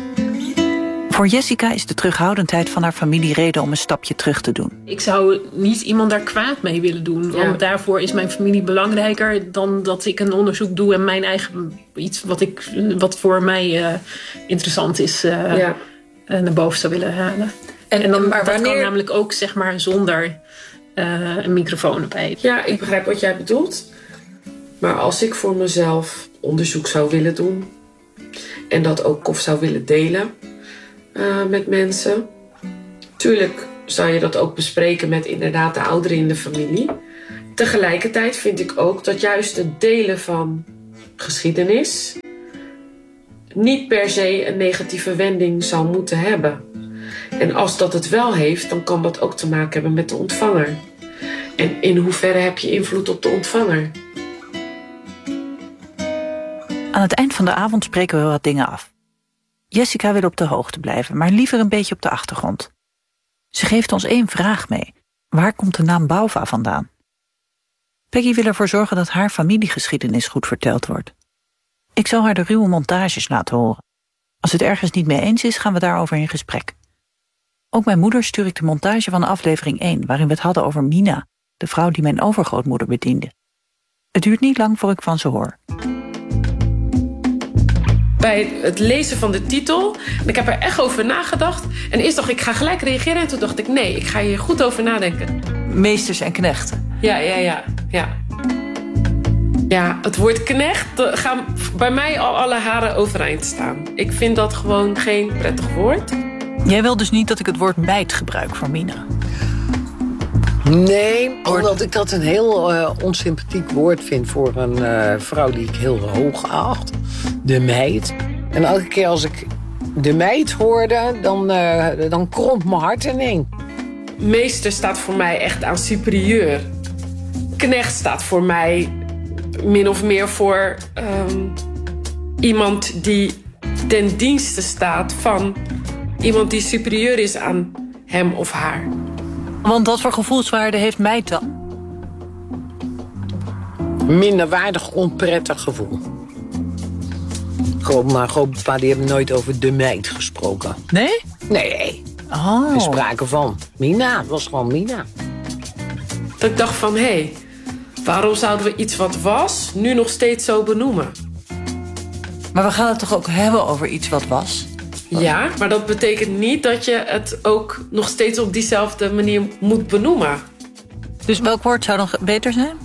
Voor Jessica is de terughoudendheid van haar familie reden om een stapje terug te doen. Ik zou niet iemand daar kwaad mee willen doen. Want ja. daarvoor is mijn familie belangrijker dan dat ik een onderzoek doe en mijn eigen iets wat, ik, wat voor mij uh, interessant is uh, ja. uh, naar boven zou willen halen. En, en dan, maar dat wanneer... kan namelijk ook zeg maar zonder uh, een microfoon erbij. Ja, ik begrijp wat jij bedoelt. Maar als ik voor mezelf onderzoek zou willen doen en dat ook of zou willen delen uh, met mensen, tuurlijk zou je dat ook bespreken met inderdaad de ouderen in de familie. Tegelijkertijd vind ik ook dat juist het delen van geschiedenis niet per se een negatieve wending zou moeten hebben. En als dat het wel heeft, dan kan dat ook te maken hebben met de ontvanger. En in hoeverre heb je invloed op de ontvanger? Aan het eind van de avond spreken we wat dingen af. Jessica wil op de hoogte blijven, maar liever een beetje op de achtergrond. Ze geeft ons één vraag mee. Waar komt de naam Bauva vandaan? Peggy wil ervoor zorgen dat haar familiegeschiedenis goed verteld wordt. Ik zal haar de ruwe montages laten horen. Als het ergens niet mee eens is, gaan we daarover in gesprek. Ook mijn moeder stuur ik de montage van aflevering één... waarin we het hadden over Mina, de vrouw die mijn overgrootmoeder bediende. Het duurt niet lang voor ik van ze hoor. Bij het lezen van de titel, en ik heb er echt over nagedacht. En eerst dacht ik, ik ga gelijk reageren. En toen dacht ik, nee, ik ga hier goed over nadenken. Meesters en knechten. Ja, ja, ja, ja. Ja, het woord knecht gaan bij mij al alle haren overeind staan. Ik vind dat gewoon geen prettig woord. Jij wil dus niet dat ik het woord meid gebruik voor Mina? Nee, omdat ik dat een heel uh, onsympathiek woord vind voor een uh, vrouw die ik heel hoog acht. De meid. En elke keer als ik de meid hoorde, dan, uh, dan kromt mijn hart ineen. Meester staat voor mij echt aan superieur. Knecht staat voor mij min of meer voor um, iemand die ten dienste staat van iemand die superieur is aan hem of haar. Want wat voor gevoelswaarde heeft meid dan? Minderwaardig, onprettig gevoel. Groot, maar grootpapa die hebben nooit over de meid gesproken. Nee? Nee. Oh. Er sprake van. Mina, het was gewoon Mina. Dat ik dacht van, hé, hey, waarom zouden we iets wat was nu nog steeds zo benoemen? Maar we gaan het toch ook hebben over iets wat was? Ja, maar dat betekent niet dat je het ook nog steeds op diezelfde manier moet benoemen. Dus welk woord zou dan beter zijn?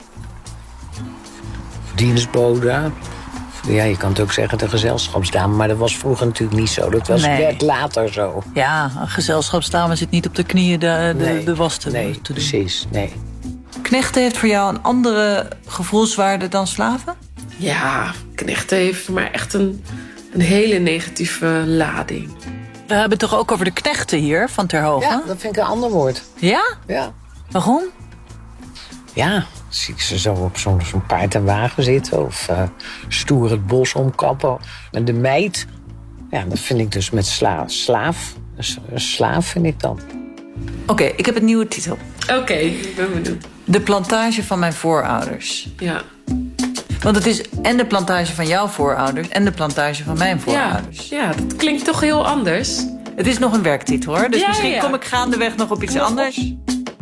Dienstbode. Ja, je kan het ook zeggen de gezelschapsdame, maar dat was vroeger natuurlijk niet zo. Dat was, nee. werd later zo. Ja, een gezelschapsdame zit niet op de knieën de, de, nee, de was te, nee, te doen. Precies, nee. Knechten heeft voor jou een andere gevoelswaarde dan slaven? Ja, knechten heeft voor mij echt een, een hele negatieve lading. We hebben het toch ook over de knechten hier van Terhoven? Ja, dat vind ik een ander woord. Ja? Ja. Waarom? Ja, zie ik ze zo op zo'n zo'n paard en wagen zitten. Of uh, stoer het bos omkappen. En de meid, ja, dat vind ik dus met sla slaaf. Een slaaf vind ik dan. Oké, okay, ik heb een nieuwe titel. Oké, okay, ik ben benieuwd. De plantage van mijn voorouders. Ja. Want het is en de plantage van jouw voorouders en de plantage van mijn voorouders. Ja, ja, dat klinkt toch heel anders. Het is nog een werktitel, hoor. Dus ja, misschien ja. kom ik gaandeweg nog op iets ja. anders.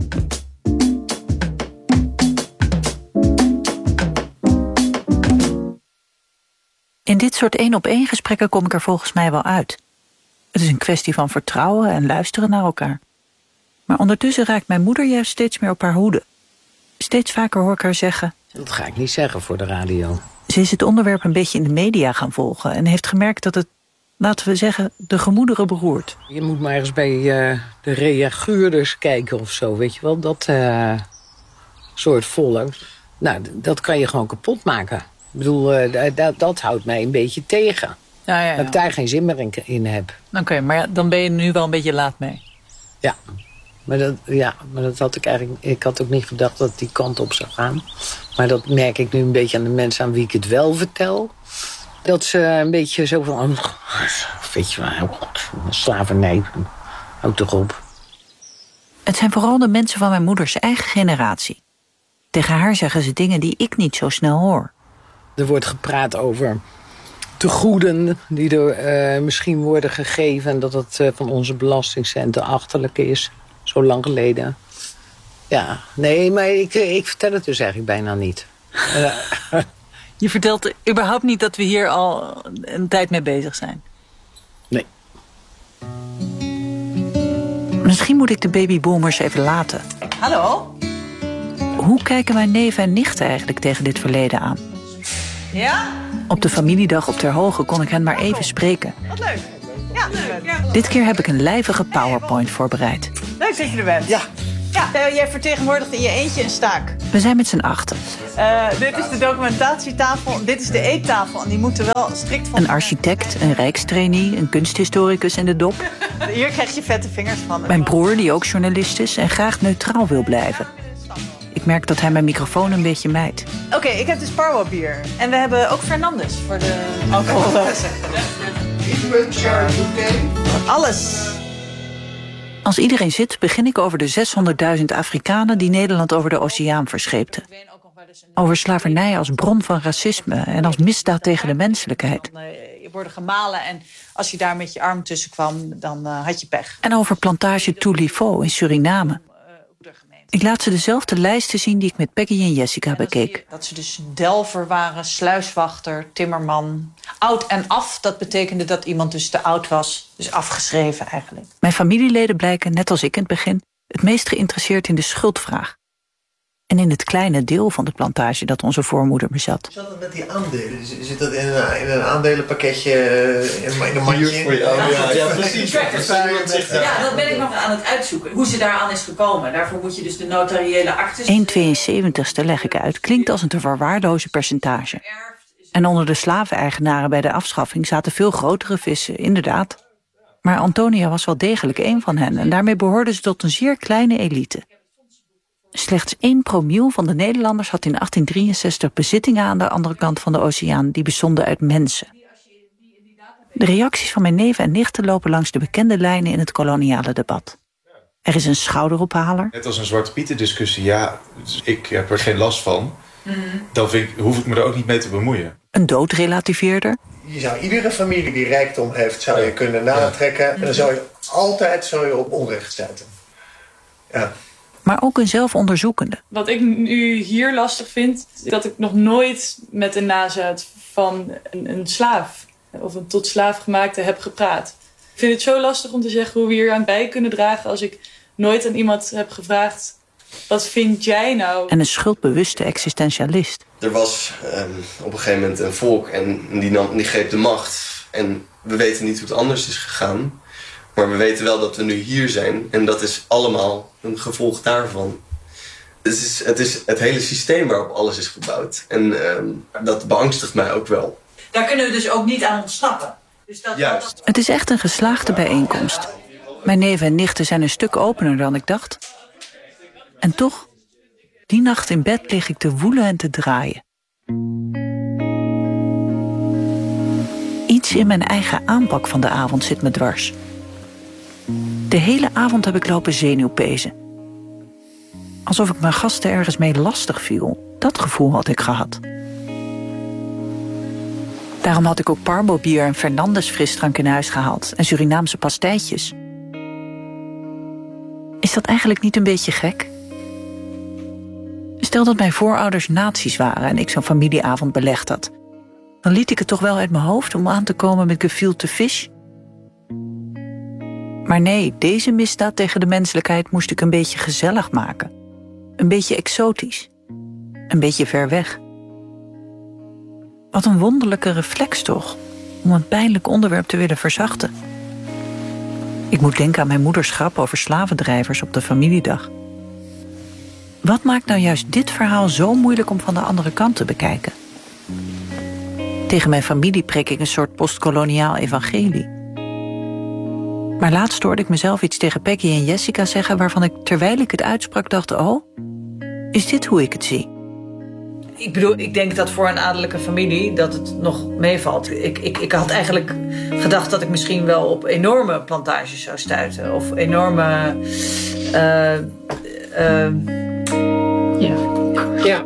In dit soort één-op-één gesprekken kom ik er volgens mij wel uit. Het is een kwestie van vertrouwen en luisteren naar elkaar. Maar ondertussen raakt mijn moeder juist steeds meer op haar hoede. Steeds vaker hoor ik haar zeggen... Dat ga ik niet zeggen voor de radio. Ze is het onderwerp een beetje in de media gaan volgen... en heeft gemerkt dat het, laten we zeggen, de gemoederen beroert. Je moet maar eens bij uh, de reaguurders kijken of zo, weet je wel. Dat uh, soort volk. Nou, dat kan je gewoon kapot maken. Ik bedoel, uh, dat, dat houdt mij een beetje tegen. Ja, ja, ja. Dat ik daar geen zin meer in, in heb. Oké, okay, maar ja, dan ben je nu wel een beetje laat mee. Ja. Maar dat, ja, maar dat had ik eigenlijk... Ik had ook niet gedacht dat het die kant op zou gaan. Maar dat merk ik nu een beetje aan de mensen aan wie ik het wel vertel. Dat ze een beetje zo van... Weet je wel, slavernij. Houd toch op. Het zijn vooral de mensen van mijn moeders eigen generatie. Tegen haar zeggen ze dingen die ik niet zo snel hoor. Er wordt gepraat over tegoeden die er uh, misschien worden gegeven... en dat het uh, van onze belastingcenten achterlijk is. Zo lang geleden. Ja, nee, maar ik, ik vertel het dus eigenlijk bijna niet. Je vertelt überhaupt niet dat we hier al een tijd mee bezig zijn? Nee. Misschien moet ik de babyboomers even laten. Hallo? Hoe kijken mijn neven en nichten eigenlijk tegen dit verleden aan? Ja? Op de familiedag op Ter Hoge kon ik hen maar even spreken. Wat leuk. Ja, leuk. Ja. Dit keer heb ik een lijvige PowerPoint voorbereid. Leuk dat je er bent. Ja. Ja, jij vertegenwoordigt in je eentje een staak. We zijn met z'n achten. Uh, dit is de documentatietafel, dit is de eettafel. En die moeten wel strikt van... Een architect, een rijkstrainee, een kunsthistoricus in de dop. Hier krijg je vette vingers van. Mijn broer, die ook journalist is en graag neutraal wil blijven. Ik merk dat hij mijn microfoon een beetje mijt. Oké, okay, ik heb dus Parwo bier. En we hebben ook Fernandes voor de alcohol. Alles. Als iedereen zit, begin ik over de zeshonderdduizend Afrikanen die Nederland over de oceaan verscheepten. Over slavernij als bron van racisme en als misdaad tegen de menselijkheid. Je wordt gemalen en als je daar met je arm tussen kwam, dan uh, had je pech. En over plantage Toulifo in Suriname. Ik laat ze dezelfde lijsten zien die ik met Peggy en Jessica bekeek. Dat ze dus delver waren, sluiswachter, timmerman. Oud en af, dat betekende dat iemand dus te oud was. Dus afgeschreven eigenlijk. Mijn familieleden blijken, net als ik in het begin, het meest geïnteresseerd in de schuldvraag. En in het kleine deel van de plantage dat onze voormoeder bezat. Hoe zat het met die aandelen? Zit dat in een, in een aandelenpakketje, in, in een mandje? Voor jou. Ja, ja, ja, precies. Ja, dat ben ik nog aan het uitzoeken. Hoe ze daaraan is gekomen. Daarvoor moet je dus de notariële actes... een komma tweeënzeventigste leg ik uit. Klinkt als een te verwaarlozen percentage. En onder de slaveneigenaren bij de afschaffing zaten veel grotere vissen, inderdaad. Maar Antonia was wel degelijk één van hen. En daarmee behoorde ze tot een zeer kleine elite. Slechts één promiel van de Nederlanders had in achttien drieënzestig bezittingen aan de andere kant van de oceaan die bestonden uit mensen. De reacties van mijn neven en nichten lopen langs de bekende lijnen in het koloniale debat. Er is een schouderophaler. Net als een Zwarte Pieten discussie, ja, ik heb er geen last van. Dan vind ik, hoef ik me er ook niet mee te bemoeien. Een doodrelativeerder. Je zou iedere familie die rijkdom heeft, zou je kunnen natrekken. Ja. En dan zou je altijd zou je op onrecht stuiten. Ja. Maar ook een zelfonderzoekende. Wat ik nu hier lastig vind, is dat ik nog nooit met een nazaat van een, een slaaf of een tot slaaf gemaakte heb gepraat. Ik vind het zo lastig om te zeggen hoe we hier aan bij kunnen dragen als ik nooit aan iemand heb gevraagd, wat vind jij nou? En een schuldbewuste existentialist. Er was um, op een gegeven moment een volk en die, nam, die greep de macht. En we weten niet hoe het anders is gegaan. Maar we weten wel dat we nu hier zijn. En dat is allemaal een gevolg daarvan. Het is het, is het hele systeem waarop alles is gebouwd. En um, dat beangstigt mij ook wel. Daar kunnen we dus ook niet aan ontsnappen. Dus dat, Juist. Dat... Het is echt een geslaagde bijeenkomst. Mijn neven en nichten zijn een stuk opener dan ik dacht. En toch, die nacht in bed lig ik te woelen en te draaien. Iets in mijn eigen aanpak van de avond zit me dwars. De hele avond heb ik lopen zenuwpezen. Alsof ik mijn gasten ergens mee lastig viel. Dat gevoel had ik gehad. Daarom had ik ook Parbo bier en Fernandes frisdrank in huis gehaald. En Surinaamse pastijtjes. Is dat eigenlijk niet een beetje gek? Stel dat mijn voorouders nazi's waren en ik zo'n familieavond belegd had. Dan liet ik het toch wel uit mijn hoofd om aan te komen met gefilte fish? Maar nee, deze misdaad tegen de menselijkheid moest ik een beetje gezellig maken. Een beetje exotisch. Een beetje ver weg. Wat een wonderlijke reflex toch, om een pijnlijk onderwerp te willen verzachten. Ik moet denken aan mijn moeders grap over slavendrijvers op de familiedag. Wat maakt nou juist dit verhaal zo moeilijk om van de andere kant te bekijken? Tegen mijn familie preek ik een soort postkoloniaal evangelie. Maar laatst hoorde ik mezelf iets tegen Peggy en Jessica zeggen waarvan ik, terwijl ik het uitsprak, dacht, oh, is dit hoe ik het zie? Ik bedoel, ik denk dat voor een adellijke familie dat het nog meevalt. Ik, ik, ik had eigenlijk gedacht dat ik misschien wel op enorme plantages zou stuiten. Of enorme... Uh, uh, ja. Ja.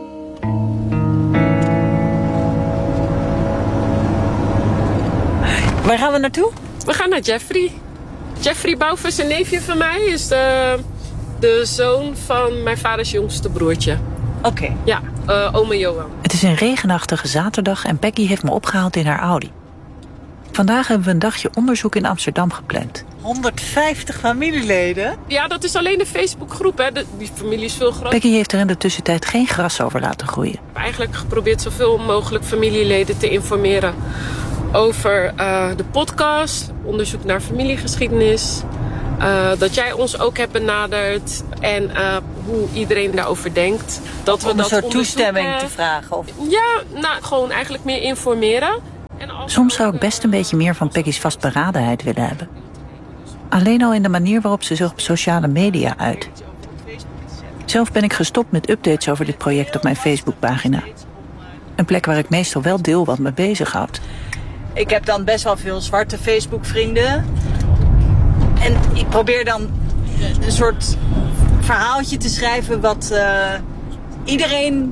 Waar gaan we naartoe? We gaan naar Jeffrey. Jeffrey Bouwvis, een neefje van mij, is de, de zoon van mijn vaders jongste broertje. Oké. Okay. Ja, uh, ome Johan. Het is een regenachtige zaterdag en Peggy heeft me opgehaald in haar Audi. Vandaag hebben we een dagje onderzoek in Amsterdam gepland. honderdvijftig familieleden? Ja, dat is alleen de Facebookgroep, hè. De, die familie is veel groter. Peggy heeft er in de tussentijd geen gras over laten groeien. Ik heb eigenlijk geprobeerd zoveel mogelijk familieleden te informeren over uh, de podcast, onderzoek naar familiegeschiedenis. Uh, dat jij ons ook hebt benaderd en uh, hoe iedereen daarover denkt. Dat we Om een dat soort toestemming te vragen? Of? Ja, nou, gewoon eigenlijk meer informeren. En als Soms zou ik best een beetje meer van Peggy's vastberadenheid willen hebben. Alleen al in de manier waarop ze zich op sociale media uit. Zelf ben ik gestopt met updates over dit project op mijn Facebookpagina. Een plek waar ik meestal wel deel wat me bezighoudt. Ik heb dan best wel veel zwarte Facebook-vrienden. En ik probeer dan een soort verhaaltje te schrijven wat uh, iedereen...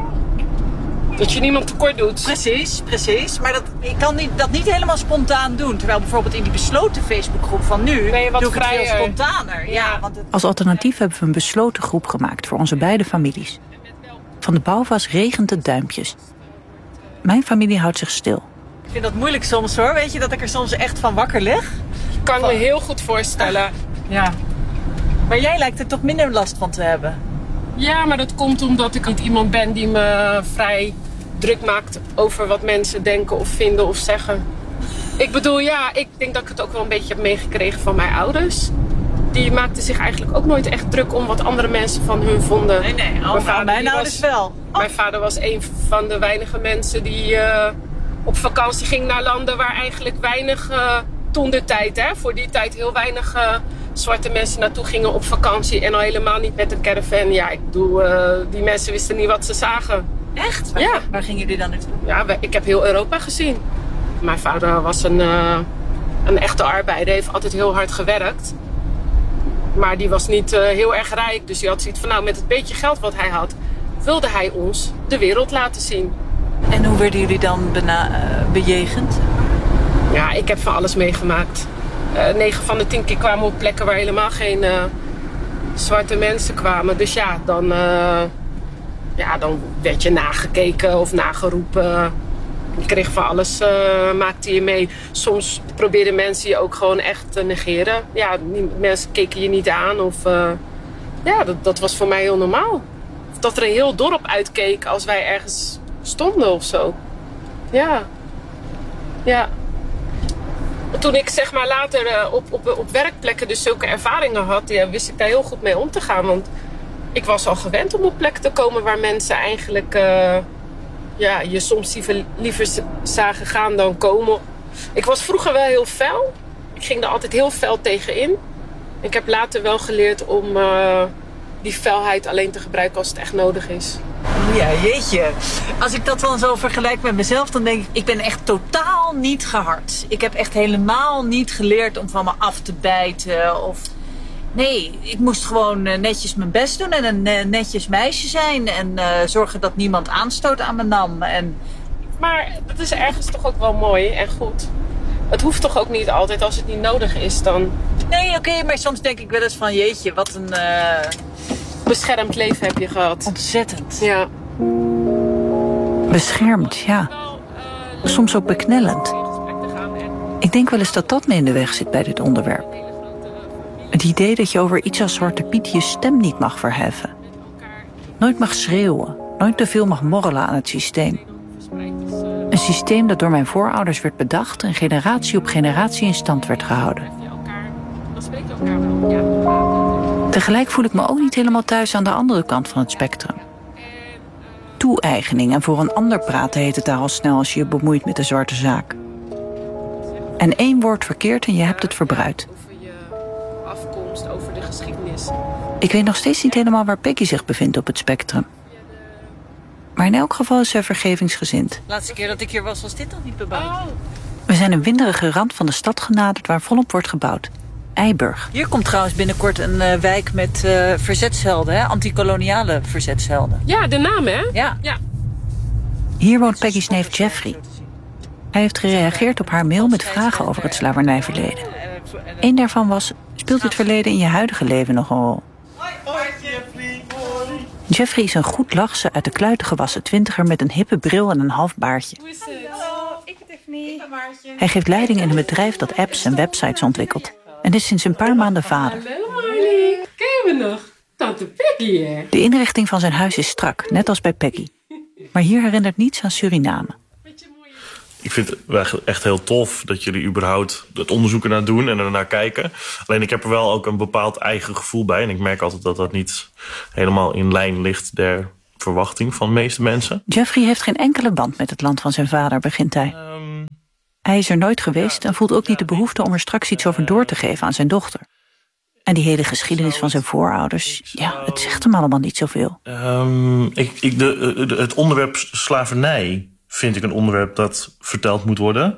Dat je niemand tekort doet. Precies, precies. Maar dat, ik kan niet, dat niet helemaal spontaan doen. Terwijl bijvoorbeeld in die besloten Facebookgroep van nu... Ben je wat doe ik het vrijer. veel spontaner. Ja. Ja, want het... Als alternatief hebben we een besloten groep gemaakt voor onze beide families. Van de Bouwvas regent het duimpjes. Mijn familie houdt zich stil. Ik vind dat moeilijk soms hoor. Weet je dat ik er soms echt van wakker lig? Kan ik me heel goed voorstellen. Ah, ja. Maar jij lijkt er toch minder last van te hebben? Ja, maar dat komt omdat ik niet iemand ben die me vrij druk maakt over wat mensen denken of vinden of zeggen. Ik bedoel, ja, ik denk dat ik het ook wel een beetje heb meegekregen van mijn ouders. Die maakten zich eigenlijk ook nooit echt druk om wat andere mensen van hun vonden. Nee, nee, mijn, vader, mijn ouders was, wel. Oh. Mijn vader was een van de weinige mensen die uh, op vakantie ging naar landen waar eigenlijk weinig, uh, toen de tijd, hè, voor die tijd heel weinig uh, zwarte mensen naartoe gingen op vakantie. En al helemaal niet met een caravan. Ja, ik bedoel, uh, die mensen wisten niet wat ze zagen. Echt? Waar, ja. Waar gingen jullie dan naartoe? Ja, ik heb heel Europa gezien. Mijn vader was een, uh, een echte arbeider, heeft altijd heel hard gewerkt. Maar die was niet uh, heel erg rijk. Dus die had zoiets van, nou, met het beetje geld wat hij had, wilde hij ons de wereld laten zien. En hoe werden jullie dan bena- uh, bejegend? Ja, ik heb van alles meegemaakt. Uh, negen van de tien keer kwamen we op plekken waar helemaal geen uh, zwarte mensen kwamen. Dus ja, dan, uh, ja, dan werd je nagekeken of nageroepen. Je kreeg van alles, uh, maakte je mee. Soms probeerden mensen je ook gewoon echt te negeren. Ja, mensen keken je niet aan. Of, uh, ja, dat, dat was voor mij heel normaal. Of dat er een heel dorp uitkeek als wij ergens stonden of zo. Ja. Ja. Toen ik zeg maar later uh, op, op, op werkplekken dus zulke ervaringen had, ja, wist ik daar heel goed mee om te gaan. Want ik was al gewend om op plekken te komen waar mensen eigenlijk... Uh, ja, je soms liever, liever zagen gaan dan komen. Ik was vroeger wel heel fel. Ik ging er altijd heel fel tegenin. Ik heb later wel geleerd om uh, die felheid alleen te gebruiken als het echt nodig is. Ja, jeetje. Als ik dat dan zo vergelijk met mezelf, dan denk ik... ik ben echt totaal niet gehard. Ik heb echt helemaal niet geleerd om van me af te bijten of... Nee, ik moest gewoon netjes mijn best doen en een netjes meisje zijn. En uh, zorgen dat niemand aanstoot aan me nam. En... Maar dat is ergens toch ook wel mooi en goed. Het hoeft toch ook niet altijd, als het niet nodig is dan... Nee, oké, okay, maar soms denk ik wel eens van... jeetje, wat een... Uh... beschermd leven heb je gehad. Ontzettend. Ja. Beschermd, ja. Soms ook beknellend. Ik denk wel eens dat dat me in de weg zit bij dit onderwerp. Het idee dat je over iets als Zwarte Piet je stem niet mag verheffen. Nooit mag schreeuwen, nooit te veel mag morrelen aan het systeem. Een systeem dat door mijn voorouders werd bedacht en generatie op generatie in stand werd gehouden. Tegelijk voel ik me ook niet helemaal thuis aan de andere kant van het spectrum. Toe-eigening en voor een ander praten heet het daar al snel als je je bemoeit met de zwarte zaak. En één woord verkeerd en je hebt het verbruikt. Over de geschiedenis. Ik weet nog steeds niet helemaal waar Peggy zich bevindt op het spectrum. Maar in elk geval is ze vergevingsgezind. De laatste keer dat ik hier was, was dit nog niet bebouwd. Oh. We zijn een winderige rand van de stad genaderd waar volop wordt gebouwd. Eiburg. Hier komt trouwens binnenkort een uh, wijk met uh, verzetshelden, hè? Antikoloniale verzetshelden. Ja, de naam, hè? Ja. ja. Hier woont Peggy's neef Jeffrey. Hij heeft gereageerd op haar mail met vragen over het slavernijverleden. Eén daarvan was, speelt het verleden in je huidige leven nog een rol? Jeffrey is een goed lachse, uit de kluiten gewassen twintiger met een hippe bril en een half baardje. ik ben Tiffany. Ik ben Maartje. Hij geeft leiding in een bedrijf dat apps en websites ontwikkelt. En is sinds een paar maanden vader. Hallo Marlie. Ken je me nog? Tante Peggy, hè? De inrichting van zijn huis is strak, net als bij Peggy. Maar hier herinnert niets aan Suriname. Ik vind het echt heel tof dat jullie überhaupt het onderzoek ernaar doen en ernaar kijken. Alleen ik heb er wel ook een bepaald eigen gevoel bij. En ik merk altijd dat dat niet helemaal in lijn ligt der verwachting van de meeste mensen. Jeffrey heeft geen enkele band met het land van zijn vader, begint hij. Um, hij is er nooit geweest en voelt ook niet de behoefte om er straks iets over door te geven aan zijn dochter. En die hele geschiedenis van zijn voorouders, ja, het zegt hem allemaal niet zoveel. Um, ik, ik, de, de, het onderwerp slavernij vind ik een onderwerp dat verteld moet worden.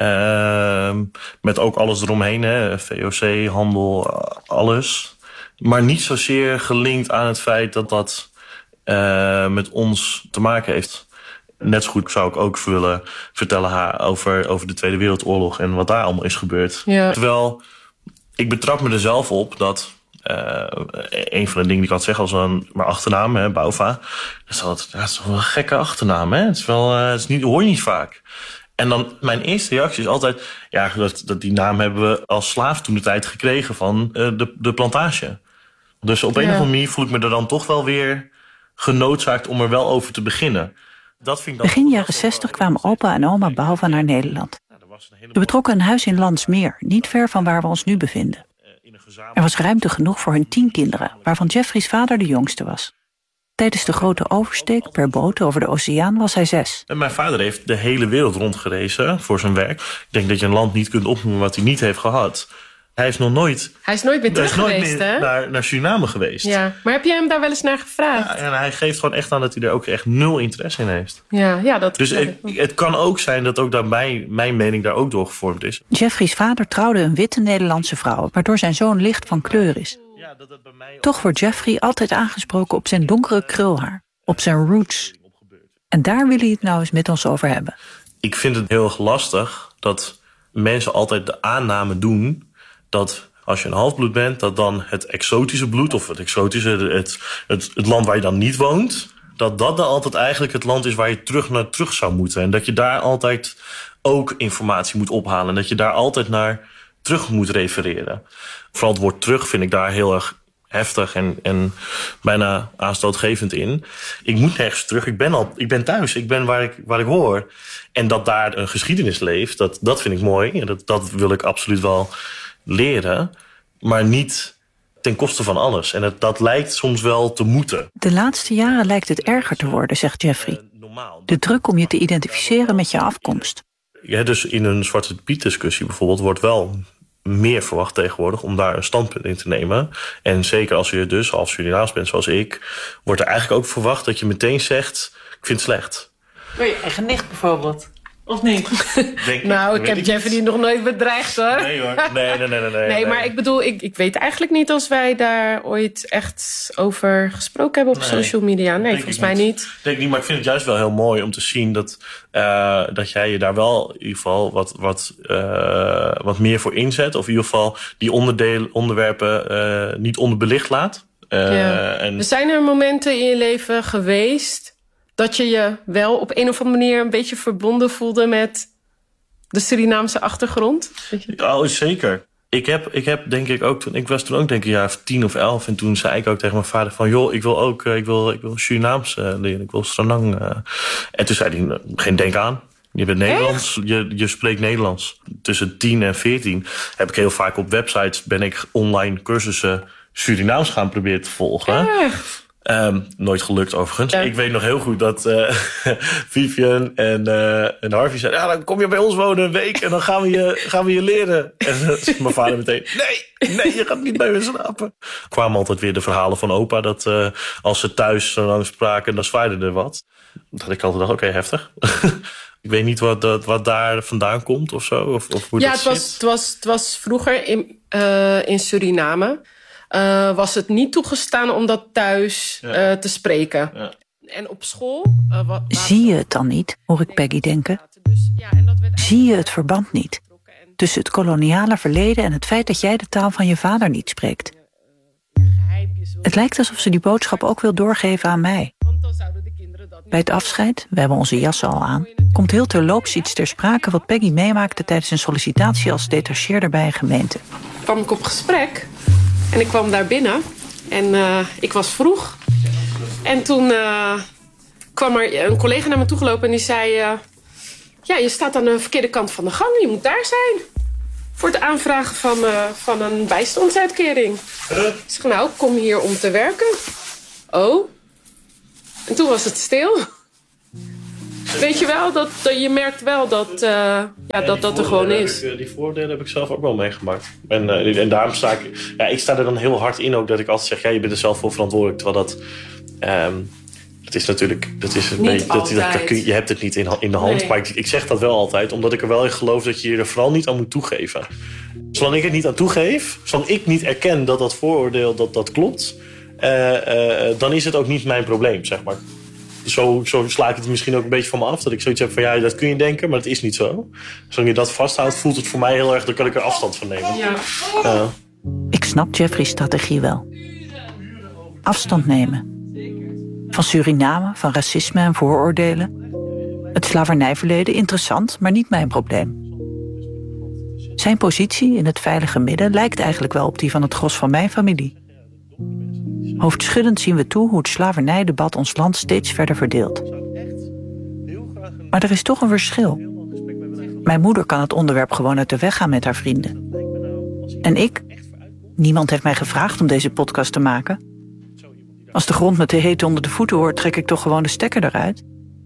Uh, met ook alles eromheen, hè, V O C, handel, alles. Maar niet zozeer gelinkt aan het feit dat dat uh, met ons te maken heeft. Net zo goed zou ik ook willen vertellen over, over de Tweede Wereldoorlog en wat daar allemaal is gebeurd. Ja. Terwijl ik betrap me er zelf op dat Uh, een van de dingen die ik had zeggen als een mijn achternaam, hè, Bouva. Dat is, altijd, dat is wel een gekke achternaam, hè? Het is wel, uh, het is niet, hoor je niet vaak. En dan mijn eerste reactie is altijd, ja, dat, dat die naam hebben we als slaaf toen de tijd gekregen van uh, de, de plantage. Dus op een ja. of andere manier voel ik me er dan toch wel weer genoodzaakt om er wel over te beginnen. Dat vind ik dan begin jaren zestig kwamen opa en oma Bouva naar Nederland. Ze betrokken een huis in Landsmeer, niet ver van waar we ons nu bevinden. Er was ruimte genoeg voor hun tien kinderen, waarvan Jeffrey's vader de jongste was. Tijdens de grote oversteek per boot over de oceaan was hij zes. En mijn vader heeft de hele wereld rondgereisd voor zijn werk. Ik denk dat je een land niet kunt opnoemen wat hij niet heeft gehad. Hij is nog nooit... Hij is nooit meer terug nooit geweest, meer hè? Naar, naar Suriname geweest. Ja, maar heb jij hem daar wel eens naar gevraagd? Ja, en hij geeft gewoon echt aan dat hij er ook echt nul interesse in heeft. Ja, ja dat... Dus het, het kan ook zijn dat ook daar mijn, mijn mening daar ook door gevormd is. Jeffrey's vader trouwde een witte Nederlandse vrouw, waardoor zijn zoon licht van kleur is. Ja, dat het bij mij Toch wordt Jeffrey altijd aangesproken op zijn donkere krulhaar, op zijn roots. En daar wil hij het nou eens met ons over hebben. Ik vind het heel erg lastig dat mensen altijd de aanname doen dat als je een halfbloed bent, dat dan het exotische bloed, of het exotische, het, het, het land waar je dan niet woont, dat dat dan altijd eigenlijk het land is waar je terug naar terug zou moeten. En dat je daar altijd ook informatie moet ophalen. En dat je daar altijd naar terug moet refereren. Vooral het woord terug vind ik daar heel erg heftig en, en bijna aanstootgevend in. Ik moet nergens terug. Ik ben al, ik ben thuis. Ik ben waar ik, waar ik hoor. En dat daar een geschiedenis leeft, dat, dat vind ik mooi. En dat, dat wil ik absoluut wel leren, maar niet ten koste van alles. En het, dat lijkt soms wel te moeten. De laatste jaren lijkt het erger te worden, zegt Jeffrey. De druk om je te identificeren met je afkomst. Ja, dus in een Zwarte Piet discussie bijvoorbeeld wordt wel meer verwacht tegenwoordig om daar een standpunt in te nemen. En zeker als je dus half Surinaams bent zoals ik, wordt er eigenlijk ook verwacht dat je meteen zegt, ik vind het slecht. Wil je eigen nicht bijvoorbeeld? Of niet? Denk, nou, ik heb ik Jeffrey nog nooit bedreigd, hoor. Nee, hoor. Nee, nee, nee, nee. Nee, nee maar nee. ik bedoel, ik, ik weet eigenlijk niet als wij daar ooit echt over gesproken hebben op nee, social media. Nee, volgens mij niet. Ik denk niet, maar ik vind het juist wel heel mooi om te zien dat, uh, dat jij je daar wel in ieder geval wat, wat, uh, wat meer voor inzet. Of in ieder geval die onderdelen, onderwerpen uh, niet onderbelicht laat. Uh, ja. en... Er zijn er momenten in je leven geweest dat je je wel op een of andere manier een beetje verbonden voelde met de Surinaamse achtergrond? Oh, zeker. Ik heb, ik heb denk ik ook toen, ik was toen ook denk ik een jaar of tien of elf. En toen zei ik ook tegen mijn vader van, joh, ik wil ook, ik wil, ik wil Surinaams uh, leren. Ik wil Stranang. Uh. En toen zei hij, geen denk aan. Je bent Nederlands, je, je spreekt Nederlands. Tussen tien en veertien heb ik heel vaak op websites, ben ik online cursussen Surinaams gaan proberen te volgen. Echt? Um, nooit gelukt overigens. Ja. Ik weet nog heel goed dat uh, Vivian en, uh, en Harvey zeiden, ja, dan kom je bij ons wonen een week en dan gaan we je, gaan we je leren. En uh, mijn vader meteen, nee, nee, je gaat niet bij me slapen. Er kwamen altijd weer de verhalen van opa dat uh, als ze thuis zo lang spraken, dan zwaaide er wat. Dat ik altijd dacht, oké, okay, heftig. Ik weet niet wat, dat, wat daar vandaan komt of zo. Of, of hoe ja, dat het was, het, was, het was vroeger in, uh, in Suriname. Uh, was het niet toegestaan om dat thuis ja. uh, te spreken. Ja. En op school... Uh, wat, Zie je het dan niet, hoor ik Peggy denken? Dus, ja, en dat werd Zie je het verband niet? Tussen het koloniale verleden en het feit dat jij de taal van je vader niet spreekt. Het lijkt alsof ze die boodschap ook wil doorgeven aan mij. Bij het afscheid, we hebben onze jassen al aan, komt heel terloops iets ter sprake wat Peggy meemaakte tijdens een sollicitatie als detacheerder bij een gemeente. Kwam ik op gesprek en ik kwam daar binnen en uh, ik was vroeg. En toen uh, kwam er een collega naar me toe gelopen en die zei... Uh, ja, je staat aan de verkeerde kant van de gang, je moet daar zijn. Voor het aanvragen van, uh, van een bijstandsuitkering. Uh. Ik zeg, nou, ik kom hier om te werken. Oh. En toen was het stil. Weet je wel, dat, dat, je merkt wel dat uh, ja, ja, dat, dat er gewoon is. Ik, die voordelen heb ik zelf ook wel meegemaakt. En, uh, en daarom sta ik... Ja, ik sta er dan heel hard in ook dat ik altijd zeg... Ja, je bent er zelf voor verantwoordelijk. Terwijl dat... Um, dat is natuurlijk... Dat is een niet beetje, dat, dat, dat, je hebt het niet in, in de hand. Nee. Maar ik, ik zeg dat wel altijd. Omdat ik er wel in geloof dat je je er vooral niet aan moet toegeven. Zolang ik het niet aan toegeef... Zolang ik niet erken dat dat vooroordeel dat, dat klopt... Uh, uh, dan is het ook niet mijn probleem, zeg maar. Zo, zo sla ik het misschien ook een beetje van me af. Dat ik zoiets heb van, ja, dat kun je denken, maar dat is niet zo. Zolang je dat vasthoudt, voelt het voor mij heel erg... dan kan ik er afstand van nemen. Ja. Uh. Ik snap Jeffrey's strategie wel. Afstand nemen. Van Suriname, van racisme en vooroordelen. Het slavernijverleden, interessant, maar niet mijn probleem. Zijn positie in het veilige midden lijkt eigenlijk wel op die van het gros van mijn familie. Hoofdschuddend zien we toe hoe het slavernijdebat ons land steeds verder verdeelt. Maar er is toch een verschil. Mijn moeder kan het onderwerp gewoon uit de weg gaan met haar vrienden. En ik? Niemand heeft mij gevraagd om deze podcast te maken. Als de grond me te heet onder de voeten hoort, trek ik toch gewoon de stekker eruit.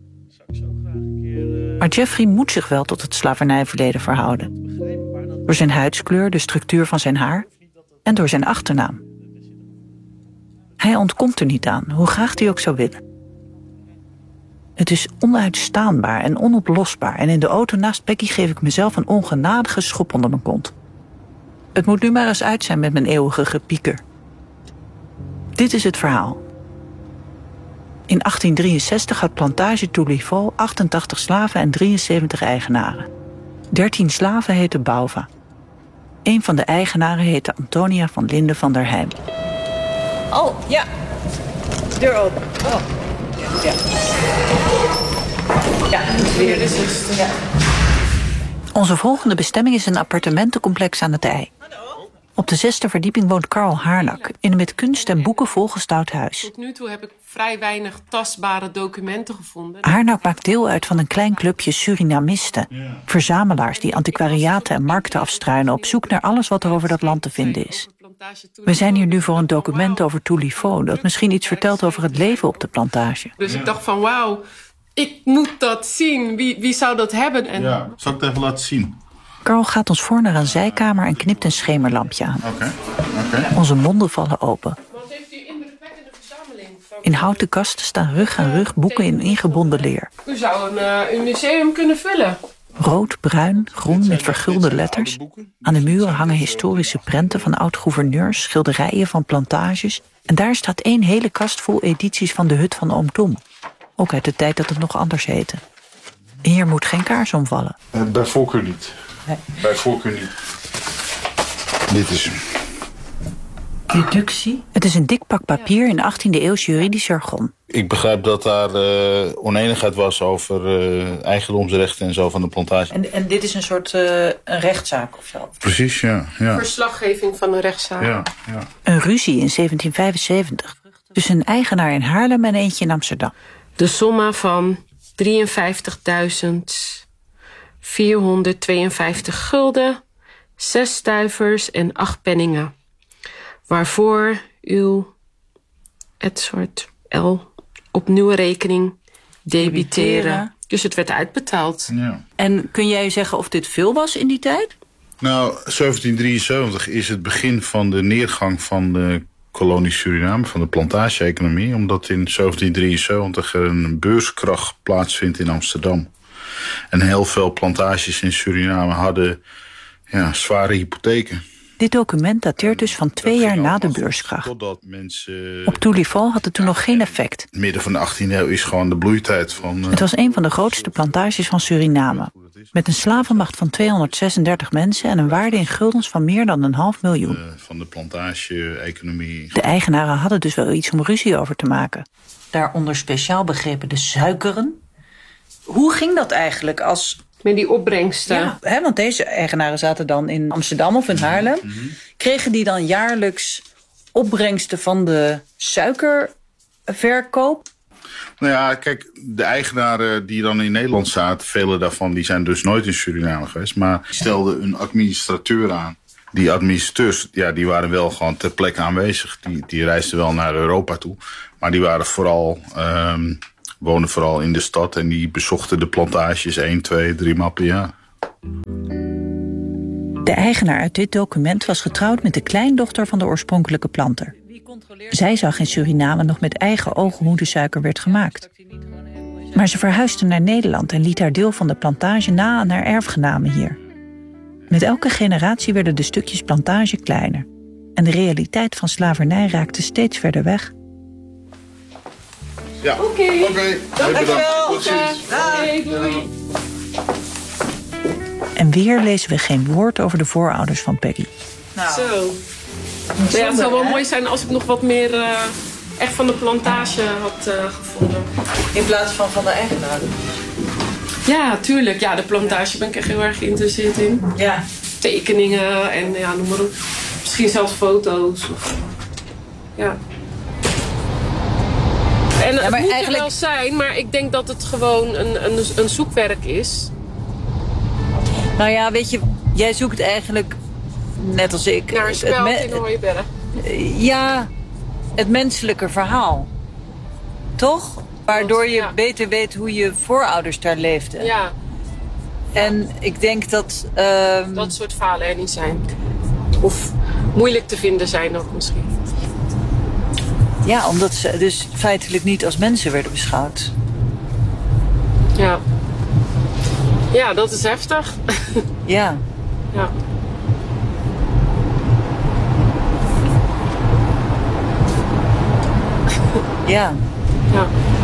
Maar Jeffrey moet zich wel tot het slavernijverleden verhouden. Door zijn huidskleur, de structuur van zijn haar en door zijn achternaam. Hij ontkomt er niet aan, hoe graag hij ook zou willen. Het is onuitstaanbaar en onoplosbaar en in de auto naast Peggy geef ik mezelf een ongenadige schop onder mijn kont. Het moet nu maar eens uit zijn met mijn eeuwige gepieker. Dit is het verhaal. In achttien drieënzestig had plantage Touliveau achtentachtig slaven en drieënzeventig eigenaren. dertien slaven heten Bauva. Een van de eigenaren heette Antonia van Linden van der Heim. Oh, ja. Deur open. Oh. Ja. Ja, weer is het. Ja. Onze volgende bestemming is een appartementencomplex aan het IJ. Op de zesde verdieping woont Karl Haarnak in een met kunst en boeken volgestouwd huis. Tot nu toe heb ik vrij weinig tastbare documenten gevonden. Haarnak maakt deel uit van een klein clubje Surinamisten. Ja. Verzamelaars die antiquariaten en markten afstruinen op zoek naar alles wat er over dat land te vinden is. We zijn hier nu voor een document over Touliveau dat misschien iets vertelt over het leven op de plantage. Dus ik dacht van wauw, ik moet dat zien. Wie, wie zou dat hebben? En... Ja, zal ik het even laten zien? Karl gaat ons voor naar een zijkamer en knipt een schemerlampje aan. Oké, okay. okay. Onze monden vallen open. In houten kasten staan rug aan rug boeken in ingebonden leer. U zou een, uh, een museum kunnen vullen. Rood, bruin, groen met vergulde letters. Aan de muren hangen historische prenten van oud-gouverneurs, schilderijen van plantages. En daar staat één hele kast vol edities van de hut van Oom Tom. Ook uit de tijd dat het nog anders heette. Hier moet geen kaars omvallen. Uh, bij voorkeur niet. Nee. Bij voorkeur niet. Dit is hem. Deductie? Het is een dik pak papier in achttiende eeuws juridisch jargon. Ik begrijp dat daar uh, oneenigheid was over uh, eigendomsrechten en zo van de plantage. En, en dit is een soort uh, een rechtszaak of zo? Precies, ja. ja. Verslaggeving van een rechtszaak. Ja, ja. Een ruzie in zeventien vijfenzeventig tussen een eigenaar in Haarlem en eentje in Amsterdam. De somma van drieënvijftigduizend vierhonderdtweeënvijftig gulden, zes stuivers en acht penningen. Waarvoor u het soort L op nieuwe rekening debiteren. debiteren. Dus het werd uitbetaald. Ja. En kun jij zeggen of dit veel was in die tijd? Nou, zeventien drieënzeventig is het begin van de neergang van de kolonie Suriname, van de plantage-economie. Omdat in zeventien drieënzeventig er een beurskracht plaatsvindt in Amsterdam. En heel veel plantages in Suriname hadden ja, zware hypotheken. Dit document dateert dus van twee jaar na de beurskracht. Mensen... Op Touliveau had het toen nog geen effect. Midden van de achttiende eeuw is gewoon de bloeitijd van... Uh... Het was een van de grootste plantages van Suriname. Met een slavenmacht van tweehonderdzesendertig mensen en een waarde in guldens van meer dan een half miljoen. Uh, van de plantage-economie. De eigenaren hadden dus wel iets om ruzie over te maken. Daaronder speciaal begrepen de suikeren. Hoe ging dat eigenlijk als... Met die opbrengsten. Ja, hè, want deze eigenaren zaten dan in Amsterdam of in Haarlem. Mm-hmm. Kregen die dan jaarlijks opbrengsten van de suikerverkoop? Nou ja, kijk, de eigenaren die dan in Nederland zaten, vele daarvan die zijn dus nooit in Suriname geweest. Maar die stelden een administrateur aan. Die administrateurs, ja, die waren wel gewoon ter plekke aanwezig. Die, die reisden wel naar Europa toe. Maar die waren vooral, um, woonden vooral in de stad en die bezochten de plantages één, twee, drie maal per jaar. De eigenaar uit dit document was getrouwd met de kleindochter van de oorspronkelijke planter. Zij zag in Suriname nog met eigen ogen hoe de suiker werd gemaakt. Maar ze verhuisde naar Nederland en liet haar deel van de plantage na aan haar erfgenamen hier. Met elke generatie werden de stukjes plantage kleiner. En de realiteit van slavernij raakte steeds verder weg. Ja, oké. Okay. Oké, okay. Dankjewel. Tot ziens. Hey, doei. En weer lezen we geen woord over de voorouders van Peggy. Nou. Zo. Ja, het zou wel mooi zijn als ik nog wat meer uh, echt van de plantage had uh, gevonden. In plaats van van de eigenaar. Ja, tuurlijk. Ja, de plantage ben ik echt heel erg geïnteresseerd in. Ja. Tekeningen en ja, noem maar op. Misschien zelfs foto's. Of, ja. En ja, het moet eigenlijk... er wel zijn, maar ik denk dat het gewoon een, een, een zoekwerk is. Nou ja, weet je, jij zoekt eigenlijk, net als ik... Naar een speld me- in Hooiberg. Ja, het menselijke verhaal. Toch? Waardoor je ja. beter weet hoe je voorouders daar leefden. Ja. En ik denk dat... Uh... Dat soort verhalen er niet zijn. Of moeilijk te vinden zijn ook misschien. Ja, omdat ze dus feitelijk niet als mensen werden beschouwd. Ja. Ja, dat is heftig. Ja. Ja. Ja. Ja.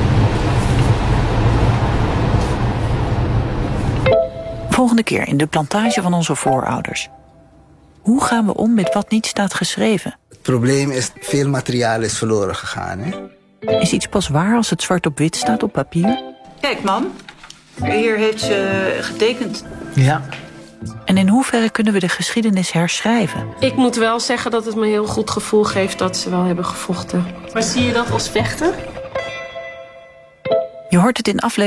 Volgende keer in de plantage van onze voorouders. Hoe gaan we om met wat niet staat geschreven? Het probleem is, veel materiaal is verloren gegaan. Hè? Is iets pas waar als het zwart op wit staat op papier? Kijk, mam. Hier heeft ze getekend. Ja. En in hoeverre kunnen we de geschiedenis herschrijven? Ik moet wel zeggen dat het me een heel goed gevoel geeft dat ze wel hebben gevochten. Maar zie je dat als vechten? Je hoort het in aflevering